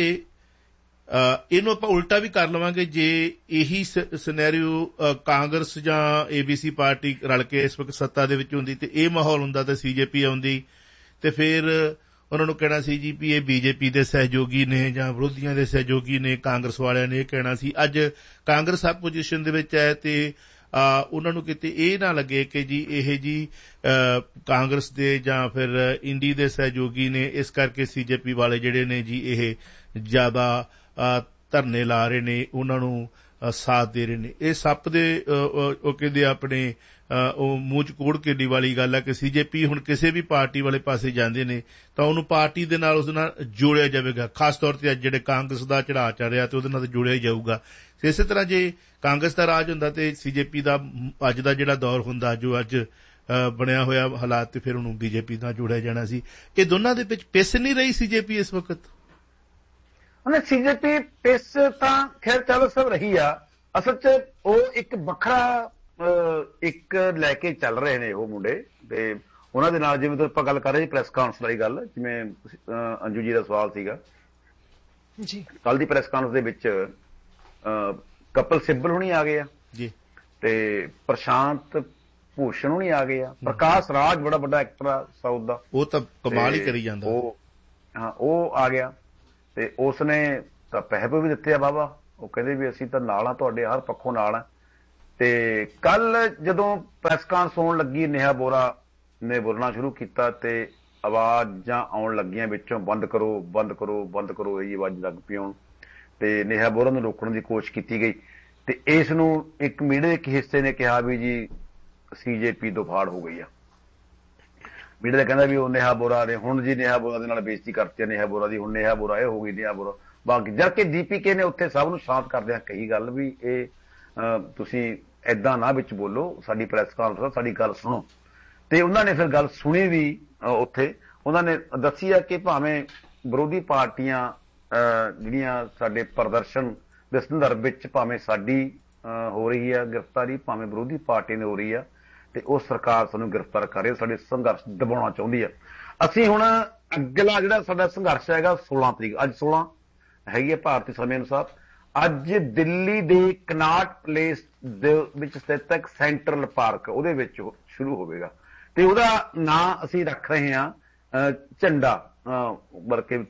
ਇਹਨੂੰ ਆਪਾਂ ਉਲਟਾ ਵੀ ਕਰ ਲਵਾਂਗੇ, ਜੇ ਇਹੀ ਸਿਨੈਰੀਓ ਕਾਂਗਰਸ ਜਾਂ ਏਬੀਸੀ ਪਾਰਟੀ ਰਲ ਕੇ ਇਸ ਵਕਤ ਸੱਤਾ ਦੇ ਵਿੱਚ ਹੁੰਦੀ ਤੇ ਇਹ ਮਾਹੌਲ ਹੁੰਦਾ ਤਾਂ ਸੀਜੇਪੀ ਆਉਂਦੀ, ਤੇ ਫਿਰ ਉਹਨਾਂ ਨੂੰ ਕਹਿਣਾ ਸੀ ਜੀ ਵੀ ਇਹ ਬੀਜੇਪੀ ਦੇ ਸਹਿਯੋਗੀ ਨੇ ਜਾਂ ਵਿਰੋਧੀਆਂ ਦੇ ਸਹਿਯੋਗੀ ਨੇ, ਕਾਂਗਰਸ ਵਾਲਿਆਂ ਨੇ ਇਹ ਕਹਿਣਾ ਸੀ। ਅੱਜ ਕਾਂਗਰਸ ਆਪੋਜੀਸ਼ਨ ਦੇ ਵਿੱਚ ਹੈ ਤੇ ਉਹਨਾਂ ਨੂੰ ਕਿਤੇ ਇਹ ਨਾ ਲੱਗੇ ਕਿ ਜੀ ਇਹ ਜੀ ਕਾਂਗਰਸ ਦੇ ਜਾਂ ਫਿਰ ਇੰਡੀ ਦੇ ਸਹਿਯੋਗੀ ਨੇ, ਇਸ ਕਰਕੇ ਸੀਜੇਪੀ ਵਾਲੇ ਜਿਹੜੇ ਨੇ ਜੀ ਇਹ ਜ਼ਿਆਦਾ ਧਰਨੇ ਲਾ ਰਹੇ ਨੇ, ਉਹਨਾਂ ਨੂੰ ਸਾਥ ਦੇ ਰਹੇ ਨੇ। ਇਹ ਸੱਪ ਦੇ ਉਹ ਕਹਿੰਦੇ ਆਪਣੇ ਉਹ ਮੂੰਹ ਚ ਕੋੜ ਕੇਡੀ ਵਾਲੀ ਗੱਲ ਹੈ ਕਿ ਸੀਜੇਪੀ ਹੁਣ ਕਿਸੇ ਵੀ ਪਾਰਟੀ ਵਾਲੇ ਪਾਸੇ ਜਾਂਦੇ ਨੇ ਤਾਂ ਉਹਨੂੰ ਪਾਰਟੀ ਦੇ ਨਾਲ ਉਹਦੇ ਨਾਲ ਜੋੜਿਆ ਜਾਵੇਗਾ। ਖਾਸ ਤੌਰ ਤੇ ਅੱਜ ਜਿਹੜੇ ਕਾਂਗਰਸ ਦਾ ਚੜਾਅ ਚੜ ਰਿਹਾ ਤੇ ਉਹਦੇ ਨਾਲ ਜੋੜਿਆ ਜਾਊਗਾ। ਇਸੇ ਤਰ੍ਹਾਂ ਜੇ ਕਾਂਗਰਸ ਦਾ ਰਾਜ ਹੁੰਦਾ ਤੇ ਸੀਜੇਪੀ ਦਾ ਅੱਜ ਦਾ ਜਿਹੜਾ ਦੌਰ ਹੁੰਦਾ ਜੋ ਅੱਜ ਬਣਿਆ ਹੋਇਆ ਹਾਲਾਤ ਤੇ ਫਿਰ ਉਹਨੂੰ ਬੀਜੇਪੀ ਨਾਲ ਜੋੜਿਆ ਜਾਣਾ ਸੀ। ਇਹ ਦੋਨਾਂ ਦੇ ਵਿੱਚ ਪਿਸ ਨਹੀਂ ਰਹੀ ਸੀਜੇਪੀ ਇਸ ਵਕਤ? ਉਹਨੇ ਸੀਜੇਪੀ ਪਿਸ ਤਾਂ ਖੈਰ ਚੱਲ ਸਭ ਰਹੀ ਆ। ਅਸਲ ਚ ਉਹ ਇੱਕ ਵੱਖਰਾ ਇੱਕ ਲੈ ਕੇ ਚੱਲ ਰਹੇ ਨੇ ਉਹ ਮੁੰਡੇ ਤੇ ਉਹਨਾਂ ਦੇ ਨਾਲ ਜਿਵੇਂ ਆਪਾਂ ਗੱਲ ਕਰ ਰਹੇ ਸੀ ਪ੍ਰੈਸ ਕਾਨਫਰੰਸ ਵਾਲੀ ਗੱਲ, ਜਿਵੇਂ ਅੰਜੂ ਜੀ ਦਾ ਸਵਾਲ ਸੀਗਾ ਜੀ, ਕੱਲ ਦੀ ਪ੍ਰੈਸ ਕਾਨਫਰੰਸ ਦੇ ਵਿੱਚ ਕਪਲ ਸਿੱਬਲ ਹੁਣੀ ਆ ਗਏ ਆ ਜੀ ਤੇ ਪ੍ਰਸ਼ਾਂਤ ਭੂਸ਼ਣ ਹੁਣੀ ਆ ਗਏ ਆ, ਪ੍ਰਕਾਸ਼ ਰਾਜ ਬੜਾ ਵੱਡਾ ਐਕਟਰ ਆ ਸਾਊਥ ਦਾ, ਉਹ ਤਾਂ ਕਮਾਲ ਹੀ ਕਰੀ ਜਾਂਦਾ, ਉਹ ਹਾਂ ਉਹ ਆ ਗਿਆ ਤੇ ਉਸਨੇ ਤਾਂ ਪੈਸੇ ਵੀ ਦਿੱਤੇ ਆ ਬਾਬਾ। ਉਹ ਕਹਿੰਦੇ ਵੀ ਅਸੀਂ ਤਾਂ ਨਾਲ ਆ ਤੁਹਾਡੇ, ਹਰ ਪੱਖੋਂ ਨਾਲ ਆ। ਤੇ ਕੱਲ ਜਦੋਂ ਪ੍ਰੈਸ ਕਾਨਫਰੰਸ ਹੋਣ ਲੱਗੀ ਨੇਹਾ ਬੋਰਾ ਨੇ ਬੋਲਣਾ ਸ਼ੁਰੂ ਕੀਤਾ ਤੇ ਆਵਾਜ਼ਾਂ ਆਉਣ ਲੱਗੀਆਂ ਵਿੱਚੋਂ ਬੰਦ ਕਰੋ ਬੰਦ ਕਰੋ ਬੰਦ ਕਰੋ, ਇਹ ਆਵਾਜ਼ ਲੱਗ ਪਈ ਆਉਣ ਤੇ ਨੇਹਾ ਬੋਰਾ ਨੂੰ ਰੋਕਣ ਦੀ ਕੋਸ਼ਿਸ਼ ਕੀਤੀ ਗਈ ਤੇ ਇਸ ਨੂੰ ਇੱਕ ਮੀਡੀਆ ਦੇ ਇੱਕ ਹਿੱਸੇ ਨੇ ਕਿਹਾ ਵੀ ਜੀ ਸੀਜੇਪੀ ਤੋਂ ਫਾੜ ਹੋ ਗਈ ਆ। ਮੀਡੀਆ ਦਾ ਕਹਿੰਦਾ ਵੀ ਉਹ ਨੇਹਾ ਬੋਰਾ ਨੇ ਹੁਣ ਜੀ ਨੇਹਾ ਬੋਰਾ ਦੇ ਨਾਲ ਬੇਇੱਜ਼ਤੀ ਕਰਤੀ ਨੇਹਾ ਬੋਰਾ ਦੀ, ਹੁਣ ਨੇਹਾ ਬੋਰਾ ਇਹ ਹੋ ਗਈ ਨੇਹਾ ਬੋਰਾ ਬਾਕੀ। ਜਦ ਕਿ ਦੀਪੀਕੇ ਨੇ ਉੱਥੇ ਸਭ ਨੂੰ ਸ਼ਾਂਤ ਕਰਦਿਆਂ ਕਹੀ ਗੱਲ ਵੀ ਇਹ ਤੁਸੀਂ ਏਦਾਂ ਨਾ ਵਿੱਚ ਬੋਲੋ, ਸਾਡੀ ਪ੍ਰੈਸ ਕਾਨਫਰੰਸ ਸਾਡੀ ਗੱਲ ਸੁਣੋ। ਤੇ ਉਹਨਾਂ ਨੇ ਫਿਰ ਗੱਲ ਸੁਣੀ ਵੀ ਉੱਥੇ। ਉਹਨਾਂ ਨੇ ਦੱਸੀ ਆ ਕਿ ਭਾਵੇਂ ਵਿਰੋਧੀ ਪਾਰਟੀਆਂ ਜਿਹੜੀਆਂ ਸਾਡੇ ਪ੍ਰਦਰਸ਼ਨ ਦੇ ਸੰਦਰਭ ਵਿੱਚ ਭਾਵੇਂ ਸਾਡੀ ਹੋ ਰਹੀ ਆ ਗ੍ਰਿਫਤਾਰੀ, ਭਾਵੇਂ ਵਿਰੋਧੀ ਪਾਰਟੀ ਨੇ ਹੋ ਰਹੀ ਆ ਤੇ ਉਹ ਸਰਕਾਰ ਸਾਨੂੰ ਗ੍ਰਿਫਤਾਰ ਕਰ ਰਹੀ, ਸਾਡੇ ਸੰਘਰਸ਼ ਦਬਾਉਣਾ ਚਾਹੁੰਦੀ ਆ। ਅਸੀਂ ਹੁਣ ਅਗਲਾ ਜਿਹੜਾ ਸਾਡਾ ਸੰਘਰਸ਼ ਹੈਗਾ ਸੋਲਾਂ ਤਰੀਕ, ਅੱਜ ਸੋਲਾਂ ਹੈਗੀ ਹੈ ਭਾਰਤੀ ਸਮੇਂ ਅਨੁਸਾਰ, ਅੱਜ ਦਿੱਲੀ ਦੇ ਕਨਾਟ ਪਲੇਸ ਦੇ ਵਿੱਚ ਸਥਿਤ ਇੱਕ ਸੈਂਟਰਲ ਪਾਰਕ ਉਹਦੇ ਵਿੱਚ ਸ਼ੁਰੂ ਹੋਵੇਗਾ ਤੇ ਉਹਦਾ ਨਾਂ ਅਸੀਂ ਰੱਖ ਰਹੇ ਹਾਂ ਝੰਡਾ, ਬਲਕਿ